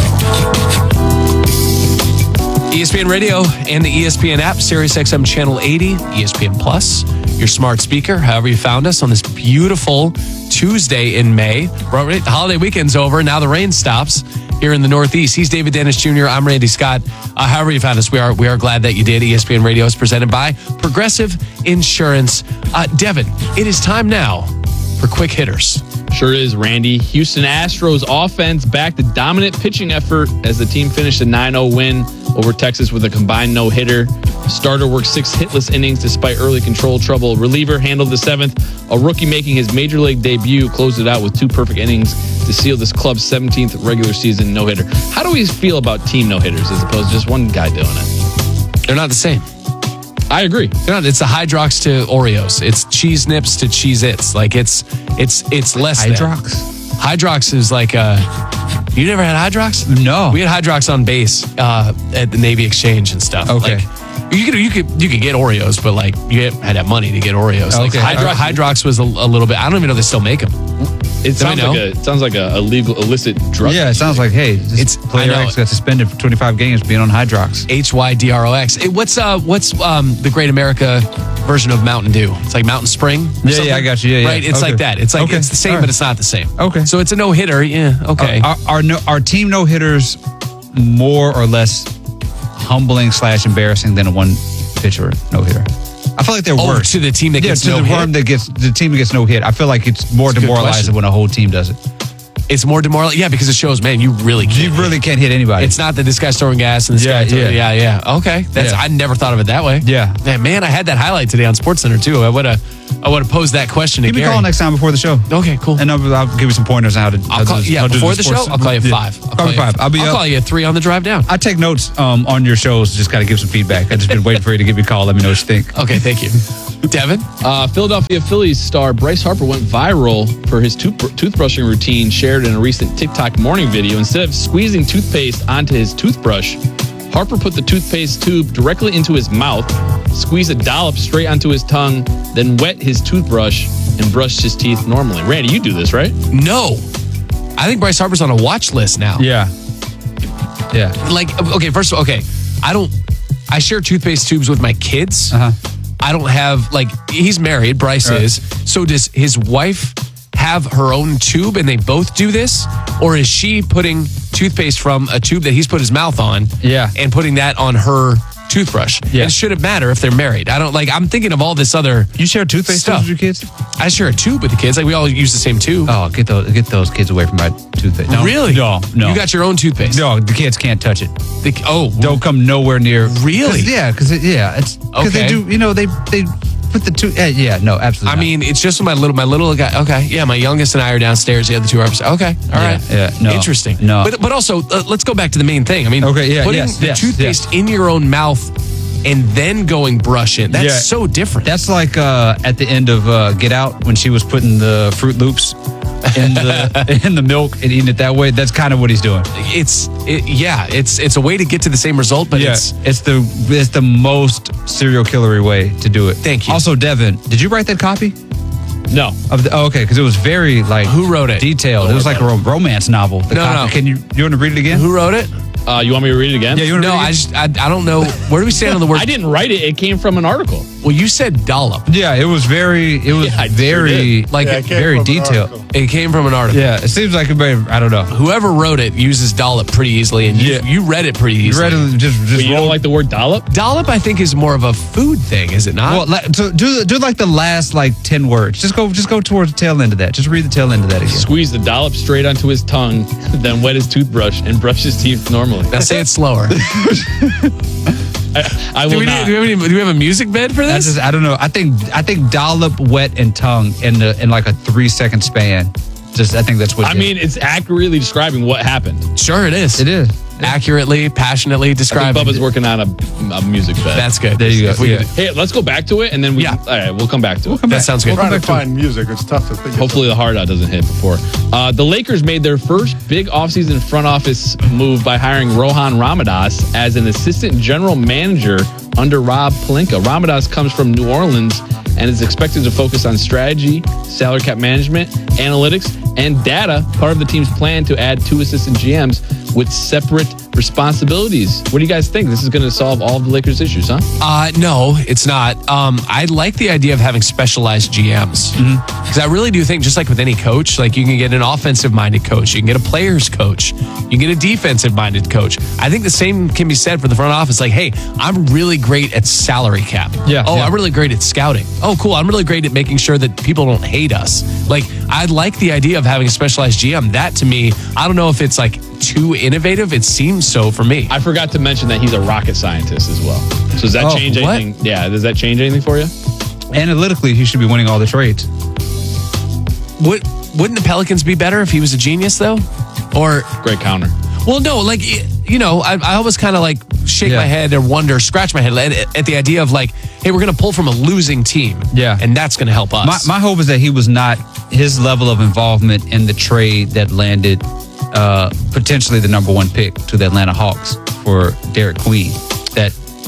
E S P N Radio and the E S P N app, Sirius X M Channel eighty, E S P N Plus, your smart speaker, however you found us on this beautiful Tuesday in May. The holiday weekend's over. Now the rain stops here in the Northeast. He's David Dennis Junior I'm Randy Scott. Uh, however you found us, we are we are glad that you did. E S P N Radio is presented by Progressive Insurance. Uh, Devin, it is time now for Quick Hitters. Sure is, Randy. Houston Astros offense backed a dominant pitching effort as the team finished a nine oh win over Texas with a combined no-hitter. Starter worked six hitless innings despite early control trouble. Reliever handled the seventh. A rookie making his major league debut closed it out with two perfect innings to seal this club's seventeenth regular season no-hitter. How do we feel about team no-hitters as opposed to just one guy doing it? They're not the same. I agree. They're not, it's the Hydrox to Oreos. It's Cheese Nips to Cheez-Its. Like it's it's it's less Hydrox? than. Hydrox is like uh you never had Hydrox? No. We had Hydrox on base uh, at the Navy Exchange and stuff. Okay. Like, you could you could you could get Oreos, but like you had to have money to get Oreos. Like Okay. Hydrox, Hydrox was a, a little bit. I don't even know if they still make them. It sounds like a it sounds like a illegal illicit drug. Yeah, it sounds like hey, this it's player X got suspended for twenty-five games being on Hydrox. H Y D R O X. Hey, what's uh what's um the Great America version of Mountain Dew? It's like Mountain Spring. Yeah, something? yeah, I got you. Yeah, yeah. Right, it's okay. like that. It's like okay. it's the same, right. but it's not the same. Okay, so it's a no hitter. Yeah, okay. Uh, our, our no, our team no hitters more or less humbling slash embarrassing than a one pitcher no hitter. I feel like they're oh, worse to the team that yeah, gets to no the hit. Worm that gets the team that gets no hit. I feel like it's more That's demoralizing when a whole team does it. It's more demoralizing. Yeah, because it shows, man, you really can't. You really can't hit anybody. It's not that this guy's throwing gas and this yeah, guy. Throwing, yeah, yeah, yeah. Okay, that's. Yeah. I never thought of it that way. Yeah, man, man, I had that highlight today on SportsCenter too. I would have, I would have posed that question to Give me Gary. a call next time before the show. Okay, cool. And I'll, I'll give you some pointers on how to. I'll how call, to yeah, how to before do the sports. show, I'll call you at Yeah. five. I'll call you five. I'll be. I'll up. call you at three on the drive down. I take notes um, on your shows. Just got to give some feedback. I just been waiting for you to give me a call. Let me know what you think. Okay, thank you. Devin? Uh, Philadelphia Phillies star Bryce Harper went viral for his tooth- toothbrushing routine shared in a recent TikTok morning video. Instead of squeezing toothpaste onto his toothbrush, Harper put the toothpaste tube directly into his mouth, squeezed a dollop straight onto his tongue, then wet his toothbrush and brushed his teeth normally. Randy, you do this, right? No. I think Bryce Harper's on a watch list now. Yeah. Yeah. Like, okay, first of all, okay, I don't, I share toothpaste tubes with my kids. Uh-huh. I don't have, like, he's married, Bryce Right. is. So does his wife have her own tube and they both do this? Or is she putting toothpaste from a tube that he's put his mouth on Yeah. and putting that on her toothbrush? Yeah. And should it matter if they're married? I don't, like, I'm thinking of all this other You share toothpaste stuff. tubes with your kids? I share a tube with the kids. Like, we all use the same tube. Oh, get those get those kids away from my toothpaste. No, Really? No, no. You got your own toothpaste? No, the kids can't touch it. The, oh, Don't come nowhere near. Really? 'Cause- Yeah, because yeah, it's because Okay. they do. You know, they they put the two. Uh, yeah, no, absolutely. I not. mean, it's just my little, my little guy. Okay, yeah, my youngest and I are downstairs. The other two are upstairs. Okay, all right, yeah, no, interesting. no. but but also, uh, let's go back to the main thing. I mean, Okay, yeah, putting yes, the yes, toothpaste in your own mouth and then going brush it. That's Yeah. so different. That's like uh, at the end of uh, Get Out when she was putting the Fruit Loops in the in the milk and eating it that way. That's kind of what he's doing. it's it, yeah, it's it's a way to get to the same result, but Yeah, it's it's the it's the most serial killery way to do it. Thank you. Also, Devin, did you write that copy? No. Of the, oh, okay, because it was very like Who wrote it? Detailed. It was like a ro- romance novel. The No, copy. no. Can you you want to read it again? who wrote it? Uh, you want me to read it again? Yeah, you want to No, read I it? just I, I don't know. Where do we stand on the word? I didn't write it. It came from an article. Well, you said dollop. Yeah, it was very. It was Yeah, I sure very Like Yeah, it came very from an detailed. article. it came from an article. Yeah, it seems like everybody. I don't know. Whoever wrote it uses dollop pretty easily, and you, Yeah. you read it pretty You easily. read it just just But you roll- don't like the word dollop? Dollop, I think, is more of a food thing, is it not? Well, like, so do do like the last like ten words. Just go just go towards the tail end of that. Just read the tail end of that again. Squeeze the dollop straight onto his tongue, then wet his toothbrush and brush his teeth normally. now say it slower. I, I do, will we not. need, do, we have any, do we have a music bed for I this? just I don't know. I think I think dollop, wet, and tongue in the in like a three second span. Just I think that's what. I you- mean, it's accurately describing what happened. Sure, it is. it is. Accurately, passionately I think describing. Bubba's working on a, a music bed. That's good. There you go. If we Yeah. could- Hey, let's go back to it, and then we. Yeah. All right, we'll come back to it. that sounds good. Trying to back to find music. It's tough to think. of Hopefully the hard out doesn't hit before. Uh, the Lakers made their first big offseason front office move by hiring Rohan Ramadas as an assistant general manager under Rob Pelinka. Ramadas comes from New Orleans and is expected to focus on strategy, salary cap management, analytics, and data, part of the team's plan to add two assistant G Ms with separate responsibilities. What do you guys think? This is going to solve all of the Lakers' issues, huh? Uh, no, it's not. Um, I like the idea of having specialized G Ms because I really do think, just like with any coach, like you can get an offensive-minded coach, you can get a players coach, you can get a defensive-minded coach. I think the same can be said for the front office. Like, hey, I'm really great at salary cap. Yeah, Oh, yeah. I'm really great at scouting. Oh, cool. I'm really great at making sure that people don't hate us. Like, I like the idea of having a specialized G M. That to me, I don't know if it's like too innovative. It seems so for me. I forgot to mention that he's a rocket scientist as well. So does that Oh, change what? anything? Yeah, does that change anything for you? Analytically, he should be winning all the trades. Would, wouldn't the Pelicans be better if he was a genius, though? Or, Great counter. well, no, like, you know, I, I always kind of like shake Yeah. my head or wonder, scratch my head at, at the idea of like, hey, we're going to pull from a losing team. Yeah. And that's going to help us. My, my hope is that he was not his level of involvement in the trade that landed uh, potentially the number one pick to the Atlanta Hawks for Derek Queen. That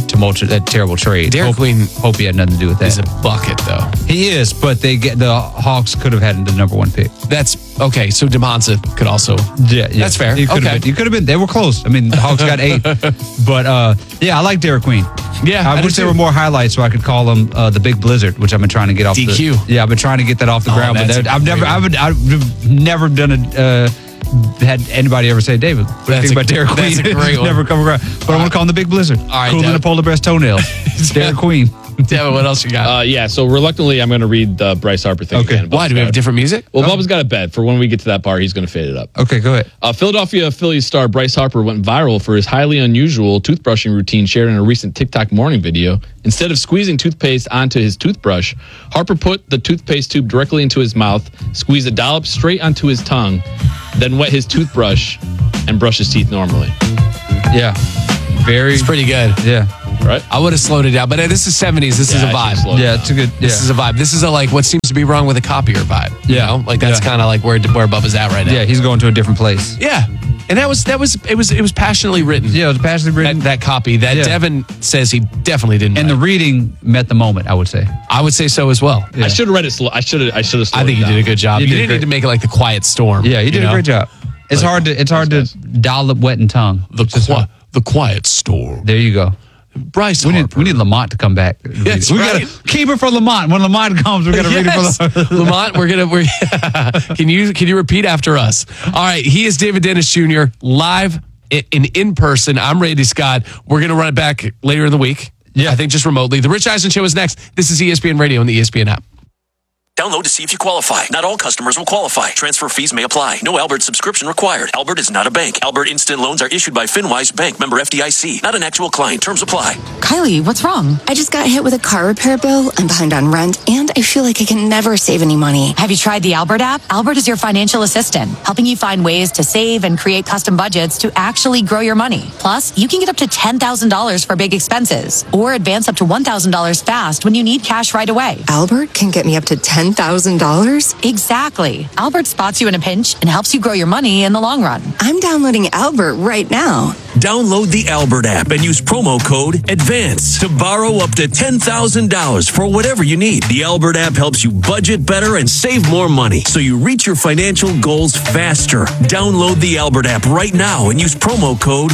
tumultuous, that terrible trade. Derek hope, Queen hope he had nothing to do with that. He's a bucket, though. He is, but they get the Hawks could have had the number one pick. That's okay. So DeMonza could also. Yeah, yeah. That's fair. He could okay. have been. He could have been. They were close. I mean, the Hawks got eight. But uh, yeah, I like Derek Queen. Yeah, I, I wish do there were too. more highlights so I could call him uh, the Big Blizzard, which I've been trying to get off. D Q. The, yeah, I've been trying to get that off the Oh, ground, but that's that, I've a never, great- I've, I've never done it. Uh, had anybody ever say, David, what do you That's think a- about Derek Queen? that's a great one. Never come around. But I want to call him the Big Blizzard. All right, Cooler than Devin. a polar bear's toenails. Derek Queen. Devin, what else you got? Uh, yeah, so reluctantly, I'm going to read the Bryce Harper thing Okay. again. Why? Do we have different music? Well, Bubba's got a bet. For when we get to that part, he's going to fade it up. Okay, go ahead. Uh, Philadelphia Phillies star Bryce Harper went viral for his highly unusual toothbrushing routine shared in a recent TikTok morning video. Instead of squeezing toothpaste onto his toothbrush, Harper put the toothpaste tube directly into his mouth, squeezed a dollop straight onto his tongue, then wet his toothbrush and brush his teeth normally. Yeah. Very. It's pretty good. Yeah. Right? I would have slowed it down, but uh, this is seventies. This is a Yeah, I should've vibe. slowed it Yeah, down. it's a good. Yeah. This is a vibe. This is a like what seems to be wrong with a copier vibe. You Yeah. know? Like that's Yeah. kind of like where where Bubba's at right now. yeah, he's going to a different place. Yeah. And that was that was it was it was passionately written. Yeah, it was passionately written. That, that copy that Yeah. Devin says he definitely didn't. And the write. reading met the moment, I would say. I would say so as well. Yeah. I should have read it slow. I should have. I should have. I think you did a good job. You You, did didn't great. need to make it like the Quiet Storm. Yeah, he did you know? a great job. It's Like- hard to it's hard to dollop wet and tongue. The qui- the Quiet Storm. There you go. Bryce We need, Harper. we need Lamont to come back. That's we right. gotta keep it for Lamont. When Lamont comes, we gotta read it Yes. for Lamont. Lamont, we're gonna. We're, can you can you repeat after us? All right. He is David Dennis Junior live in in, in person. I'm Randy Scott. We're gonna run it back later in the week. Yeah. I think just remotely. The Rich Eisen Show is next. This is E S P N Radio and the E S P N app. Download to see if you qualify. Not all customers will qualify. Transfer fees may apply. No Albert subscription required. Albert is not a bank. Albert Instant Loans are issued by FinWise Bank, member F D I C. Not an actual client. Terms apply. Kylie, what's wrong? I just got hit with a car repair bill. I'm behind on rent, and I feel like I can never save any money. Have you tried the Albert app? Albert is your financial assistant, helping you find ways to save and create custom budgets to actually grow your money. Plus, you can get up to ten thousand dollars for big expenses or advance up to one thousand dollars fast when you need cash right away. Albert can get me up to ten thousand dollars? Exactly. Albert spots you in a pinch and helps you grow your money in the long run. I'm downloading Albert right now. Download the Albert app and use promo code ADVANCE to borrow up to ten thousand dollars for whatever you need. The Albert app helps you budget better and save more money so you reach your financial goals faster. Download the Albert app right now and use promo code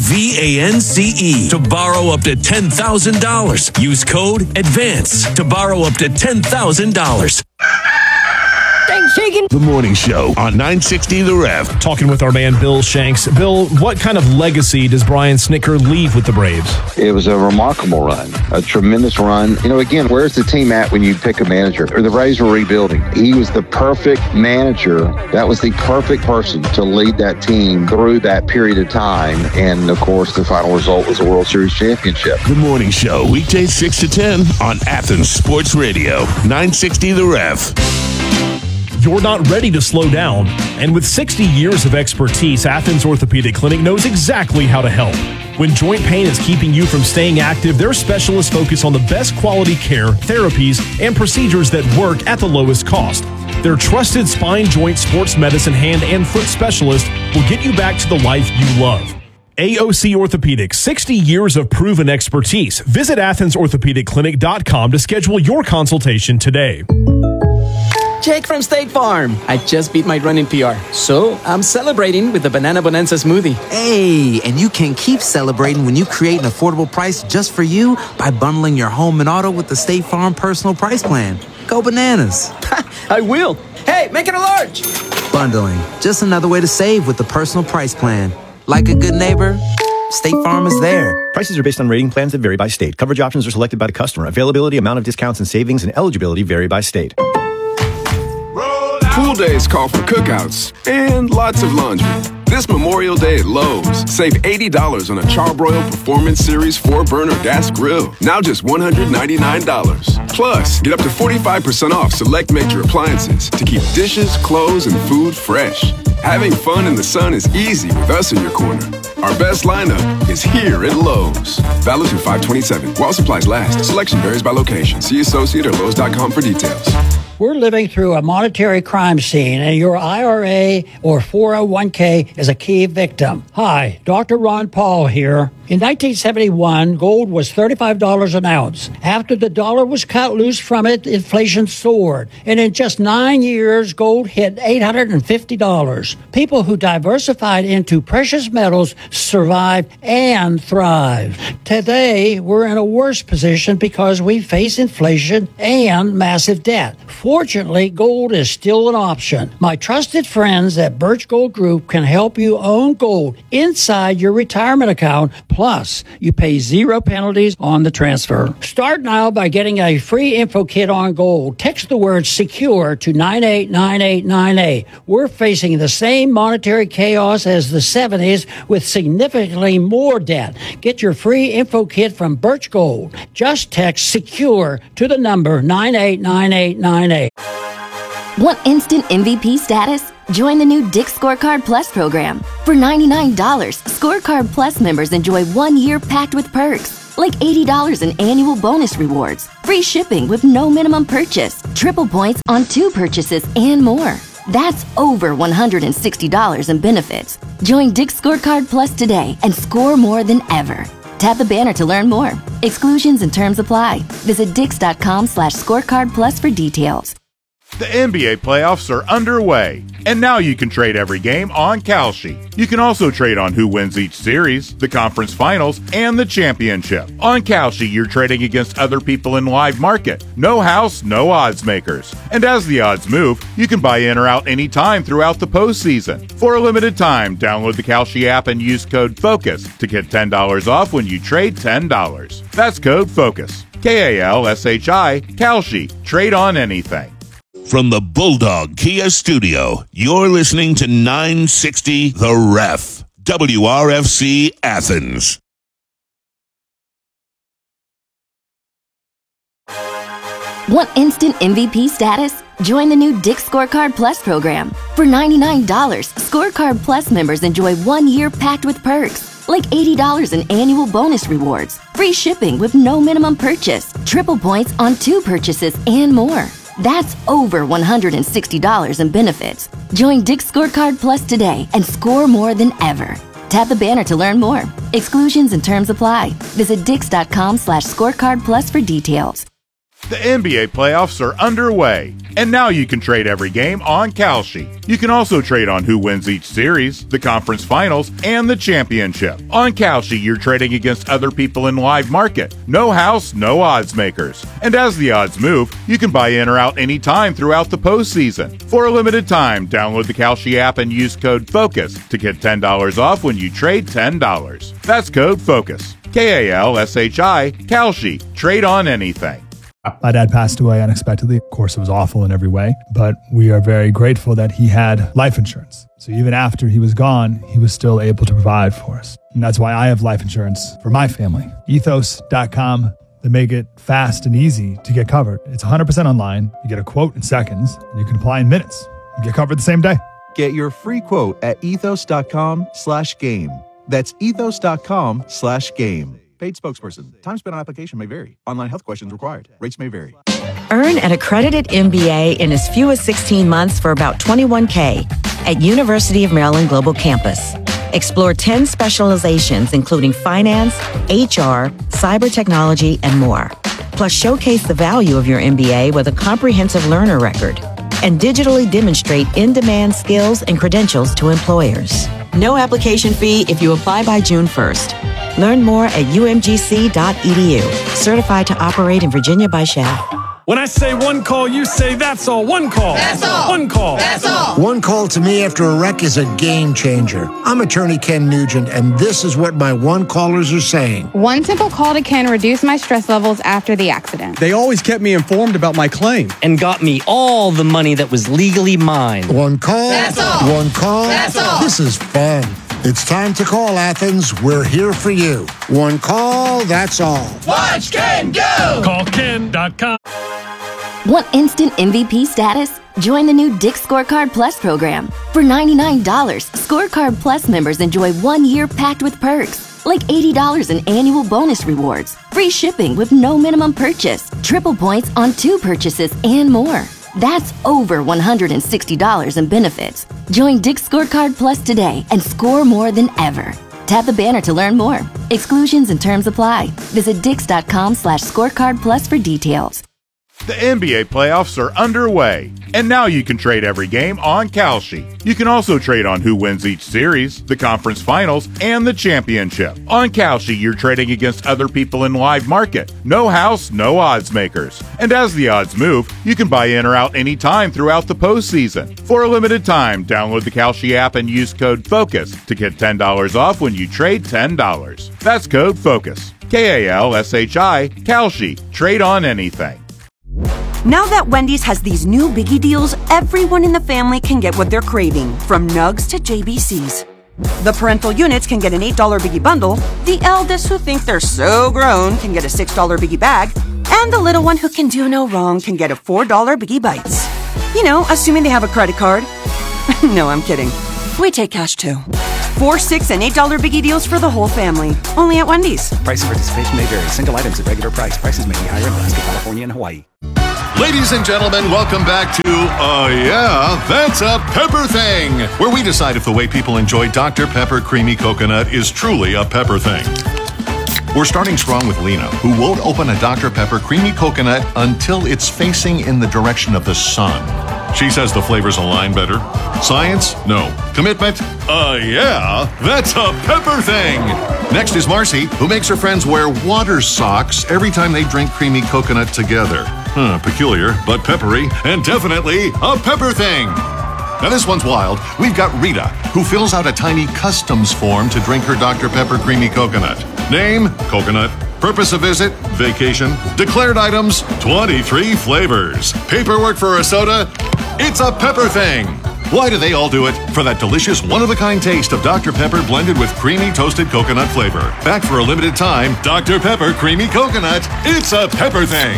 ADVANCE to borrow up to ten thousand dollars. Use code ADVANCE to borrow up to ten thousand dollars. Thanks, shaking. The Morning Show on nine sixty The Rev. Talking with our man Bill Shanks. Bill, what kind of legacy does Brian Snitker leave with the Braves? It was a remarkable run, a tremendous run. You know, again, where's the team at when you pick a manager? Or the Braves were rebuilding. He was the perfect manager. That was the perfect person to lead that team through that period of time. And, of course, the final result was a World Series championship. The Morning Show, weekdays six to ten on Athens Sports Radio, nine sixty The Rev. You're not ready to slow down. And with sixty years of expertise, Athens Orthopedic Clinic knows exactly how to help. When joint pain is keeping you from staying active, their specialists focus on the best quality care, therapies, and procedures that work at the lowest cost. Their trusted spine, joint, sports medicine, hand, and foot specialist will get you back to the life you love. A O C Orthopedics, sixty years of proven expertise. Visit athens orthopedic clinic dot com to schedule your consultation today. Jake from State Farm. I just beat my running P R, so I'm celebrating with the Banana Bonanza smoothie. Hey, and you can keep celebrating when you create an affordable price just for you by bundling your home and auto with the State Farm Personal Price Plan. Go bananas. I will. Hey, make it a large. Bundling, just another way to save with the Personal Price Plan. Like a good neighbor, State Farm is there. Prices are based on rating plans that vary by state. Coverage options are selected by the customer. Availability, amount of discounts and savings, and eligibility vary by state. Pool days call for cookouts and lots of laundry. This Memorial Day at Lowe's, save eighty dollars on a Charbroil Performance Series four burner gas grill. Now just one hundred ninety-nine dollars. Plus, get up to forty-five percent off select major appliances to keep dishes, clothes, and food fresh. Having fun in the sun is easy with us in your corner. Our best lineup is here at Lowe's. Valid through five twenty-seven. While supplies last. Selection varies by location. See associate or Lowe's dot com for details. We're living through a monetary crime scene, and your I R A or four oh one k is a key victim. Hi, Doctor Ron Paul here. In nineteen seventy-one, gold was thirty-five dollars an ounce. After the dollar was cut loose from it, inflation soared. And in just nine years, gold hit eight hundred fifty dollars. People who diversified into precious metals survived and thrived. Today, we're in a worse position because we face inflation and massive debt. Fortunately, gold is still an option. My trusted friends at Birch Gold Group can help you own gold inside your retirement account. Plus, you pay zero penalties on the transfer. Start now by getting a free info kit on gold. Text the word SECURE to nine eight nine eight nine eight. We're facing the same monetary chaos as the seventies with significantly more debt. Get your free info kit from Birch Gold. Just text SECURE to the number nine eight nine eight nine eight. Want instant M V P status? Join the new Dick's Scorecard Plus program. For ninety-nine dollars, Scorecard Plus members enjoy one year packed with perks, like eighty dollars in annual bonus rewards, free shipping with no minimum purchase, triple points on two purchases, and more. That's over one hundred sixty dollars in benefits. Join Dick's Scorecard Plus today and score more than ever. Tap the banner to learn more. Exclusions and terms apply. Visit dix.com slash scorecard plus for details. The N B A playoffs are underway, and now you can trade every game on Kalshi. You can also trade on who wins each series, the conference finals, and the championship. On Kalshi, you're trading against other people in live market. No house, no odds makers. And as the odds move, you can buy in or out anytime throughout the postseason. For a limited time, download the Kalshi app and use code FOCUS to get ten dollars off when you trade ten dollars. That's code FOCUS. K A L S H I, Kalshi. Trade on anything. From the Bulldog Kia Studio, you're listening to nine sixty The Ref, W R F C Athens. Want instant M V P status? Join the new Dick's Scorecard Plus program. For ninety-nine dollars, Scorecard Plus members enjoy one year packed with perks, like eighty dollars in annual bonus rewards, free shipping with no minimum purchase, triple points on two purchases, and more. That's over one hundred sixty dollars in benefits. Join Dick's Scorecard Plus today and score more than ever. Tap the banner to learn more. Exclusions and terms apply. Visit dix.com slash scorecard plus for details. The N B A playoffs are underway, and now you can trade every game on Kalshi. You can also trade on who wins each series, the conference finals, and the championship. On Kalshi, you're trading against other people in live market. No house, no odds makers. And as the odds move, you can buy in or out anytime throughout the postseason. For a limited time, download the Kalshi app and use code FOCUS to get ten dollars off when you trade ten dollars. That's code FOCUS. K A L S H I, Kalshi. Trade on anything. My dad passed away unexpectedly. Of course, it was awful in every way, but we are very grateful that he had life insurance. So even after he was gone, he was still able to provide for us. And that's why I have life insurance for my family. ethos dot com. They make it fast and easy to get covered. It's one hundred percent online. You get a quote in seconds, and you can apply in minutes. You get covered the same day. Get your free quote at ethos.com slash game. That's ethos.com slash game. Paid spokesperson. Time spent on application may vary. Online health questions required. Rates may vary. Earn an accredited M B A in as few as sixteen months for about twenty-one thousand dollars at University of Maryland Global Campus. Explore ten specializations including finance, H R, cyber technology, and more. Plus, showcase the value of your M B A with a comprehensive learner record and digitally demonstrate in-demand skills and credentials to employers. No application fee if you apply by June first. Learn more at u m g c dot e d u. Certified to operate in Virginia by S H A. When I say one call, you say that's all. One call. That's all. One call. That's all. One call to me after a wreck is a game changer. I'm attorney Ken Nugent, and this is what my one callers are saying. One simple call to Ken reduced my stress levels after the accident. They always kept me informed about my claim and got me all the money that was legally mine. One call. That's all. One call. That's all. This is fun. It's time to call, Athens. We're here for you. One call, that's all. Watch Ken go! Call ken dot com. Want instant M V P status? Join the new Dick's Scorecard Plus program. For ninety-nine dollars, Scorecard Plus members enjoy one year packed with perks, like eighty dollars in annual bonus rewards, free shipping with no minimum purchase, triple points on two purchases, and more. That's over one hundred sixty dollars in benefits. Join Dick's Scorecard Plus today and score more than ever. Tap the banner to learn more. Exclusions and terms apply. Visit dix.com slash scorecard plus for details. The N B A playoffs are underway, and now you can trade every game on Kalshi. You can also trade on who wins each series, the conference finals, and the championship. On Kalshi, you're trading against other people in live market. No house, no odds makers. And as the odds move, you can buy in or out anytime throughout the postseason. For a limited time, download the Kalshi app and use code FOCUS to get ten dollars off when you trade ten dollars. That's code FOCUS. K A L S H I, Kalshi. Trade on anything. Now that Wendy's has these new biggie deals, everyone in the family can get what they're craving, from nugs to J B Cs. The parental units can get an eight dollar biggie bundle, the eldest who think they're so grown can get a six dollar biggie bag, and the little one who can do no wrong can get a four dollar biggie bites. You know, assuming they have a credit card. No, I'm kidding. We take cash too. Four, six, and eight dollar biggie deals for the whole family. Only at Wendy's. Price and participation may vary. Single items at regular price. Prices may be higher in Alaska, California, and Hawaii. Ladies and gentlemen, welcome back to Uh Yeah, That's a Pepper Thing, where we decide if the way people enjoy Doctor Pepper Creamy Coconut is truly a pepper thing. We're starting strong with Lena, who won't open a Doctor Pepper Creamy Coconut until it's facing in the direction of the sun. She says the flavors align better. Science? No. Commitment? Uh, yeah, that's a pepper thing. Next is Marcy, who makes her friends wear water socks every time they drink creamy coconut together. Huh, peculiar, but peppery, and definitely a pepper thing. Now this one's wild. We've got Rita, who fills out a tiny customs form to drink her Doctor Pepper Creamy Coconut. Name? Coconut. Purpose of visit? Vacation. Declared items? twenty-three flavors. Paperwork for a soda? It's a pepper thing. Why do they all do it? For that delicious one-of-a-kind taste of Doctor Pepper blended with creamy toasted coconut flavor. Back for a limited time, Doctor Pepper Creamy Coconut. It's a pepper thing.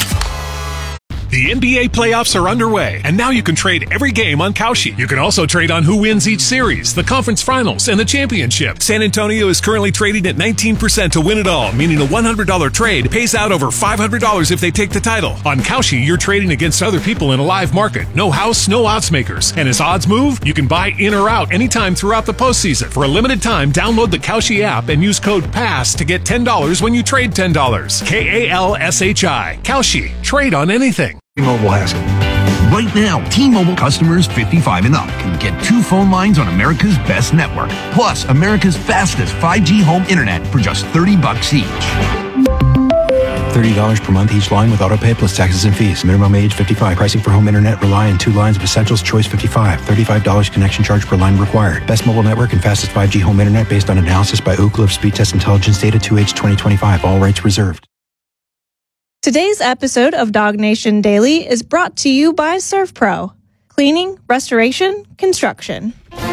The N B A playoffs are underway, and now you can trade every game on Kalshi. You can also trade on who wins each series, the conference finals, and the championship. San Antonio is currently trading at nineteen percent to win it all, meaning a one hundred dollars trade pays out over five hundred dollars if they take the title. On Kalshi, you're trading against other people in a live market. No house, no odds makers. And as odds move, you can buy in or out anytime throughout the postseason. For a limited time, download the Kalshi app and use code PASS to get ten dollars when you trade ten dollars. K A L S H I. Kalshi. Trade on anything. T-Mobile has it. Right now, T-Mobile customers fifty-five and up can get two phone lines on America's best network, plus America's fastest five G home internet for just thirty bucks each. thirty dollars per month each line with autopay plus taxes and fees. Minimum age fifty-five. Pricing for home internet rely on two lines of Essentials Choice fifty-five. thirty-five dollars connection charge per line required. Best mobile network and fastest five G home internet based on analysis by Ookla of Speed Test Intelligence data two H twenty twenty-five. All rights reserved. Today's episode of Dog Nation Daily is brought to you by ServPro. Cleaning, restoration, construction.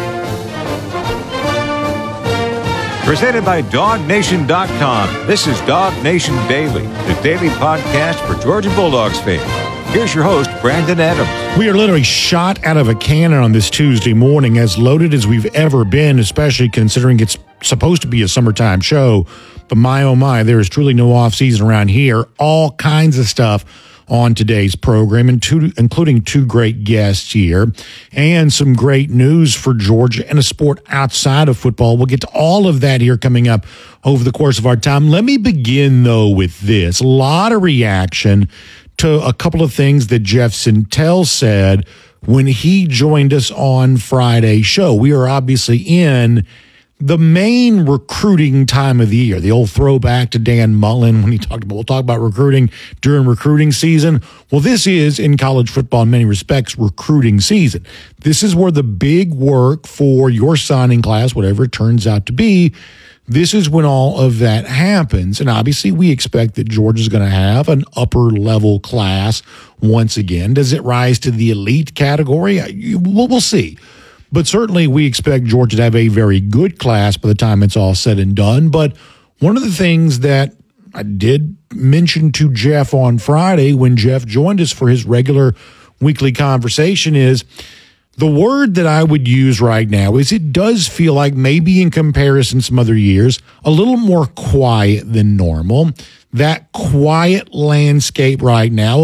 Presented by dog nation dot com. This is Dog Nation Daily, the daily podcast for Georgia Bulldogs fans. Here's your host, Brandon Adams. We are literally shot out of a cannon on this Tuesday morning, as loaded as we've ever been, especially considering it's supposed to be a summertime show. But my, oh my, there is truly no off season around here. All kinds of stuff on today's program, and two, including two great guests here, and some great news for Georgia and a sport outside of football. We'll get to all of that here coming up over the course of our time. Let me begin, though, with this. A lot of reaction to a couple of things that Jeff Sentell said when he joined us on Friday's show. We are obviously in the main recruiting time of the year, the old throwback to Dan Mullen when he talked about, we'll talk about recruiting during recruiting season. Well, this is, in college football in many respects, recruiting season. This is where the big work for your signing class, whatever it turns out to be, this is when all of that happens. And obviously we expect that Georgia's going to have an upper level class once again. Does it rise to the elite category? We'll, we'll see. But certainly we expect Georgia to have a very good class by the time it's all said and done. But one of the things that I did mention to Jeff on Friday when Jeff joined us for his regular weekly conversation is the word that I would use right now is it does feel like maybe in comparison to some other years, a little more quiet than normal. That quiet landscape right now of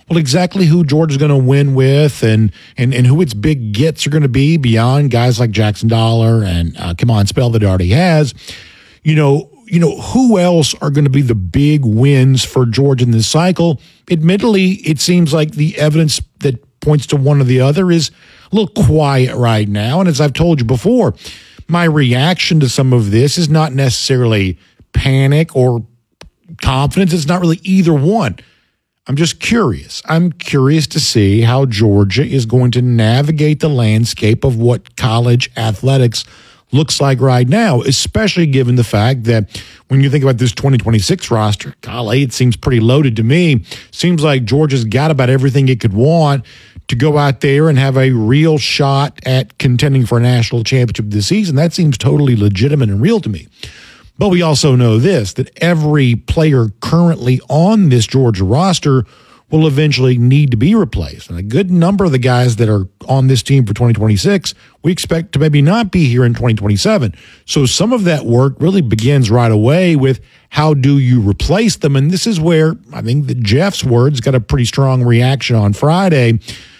well, exactly who Georgia's going to win with and, and, and who its big gets are going to be beyond guys like Jackson Dollar and uh, come on, Spell that it already has. You know, you know, who else are going to be the big wins for Georgia in this cycle? Admittedly, it seems like the evidence that points to one or the other is a little quiet right now. And as I've told you before, my reaction to some of this is not necessarily panic or confidence. It's not really either one. I'm just curious. I'm curious to see how Georgia is going to navigate the landscape of what college athletics looks like right now, especially given the fact that when you think about this twenty twenty-six roster, golly, it seems pretty loaded to me. Seems like Georgia's got about everything it could want to go out there and have a real shot at contending for a national championship this season. That seems totally legitimate and real to me. But we also know this, that every player currently on this Georgia roster will eventually need to be replaced. And a good number of the guys that are on this team for twenty twenty-six, we expect to maybe not be here in twenty twenty-seven. So some of that work really begins right away with how do you replace them? And this is where I think that Jeff's words got a pretty strong reaction on Friday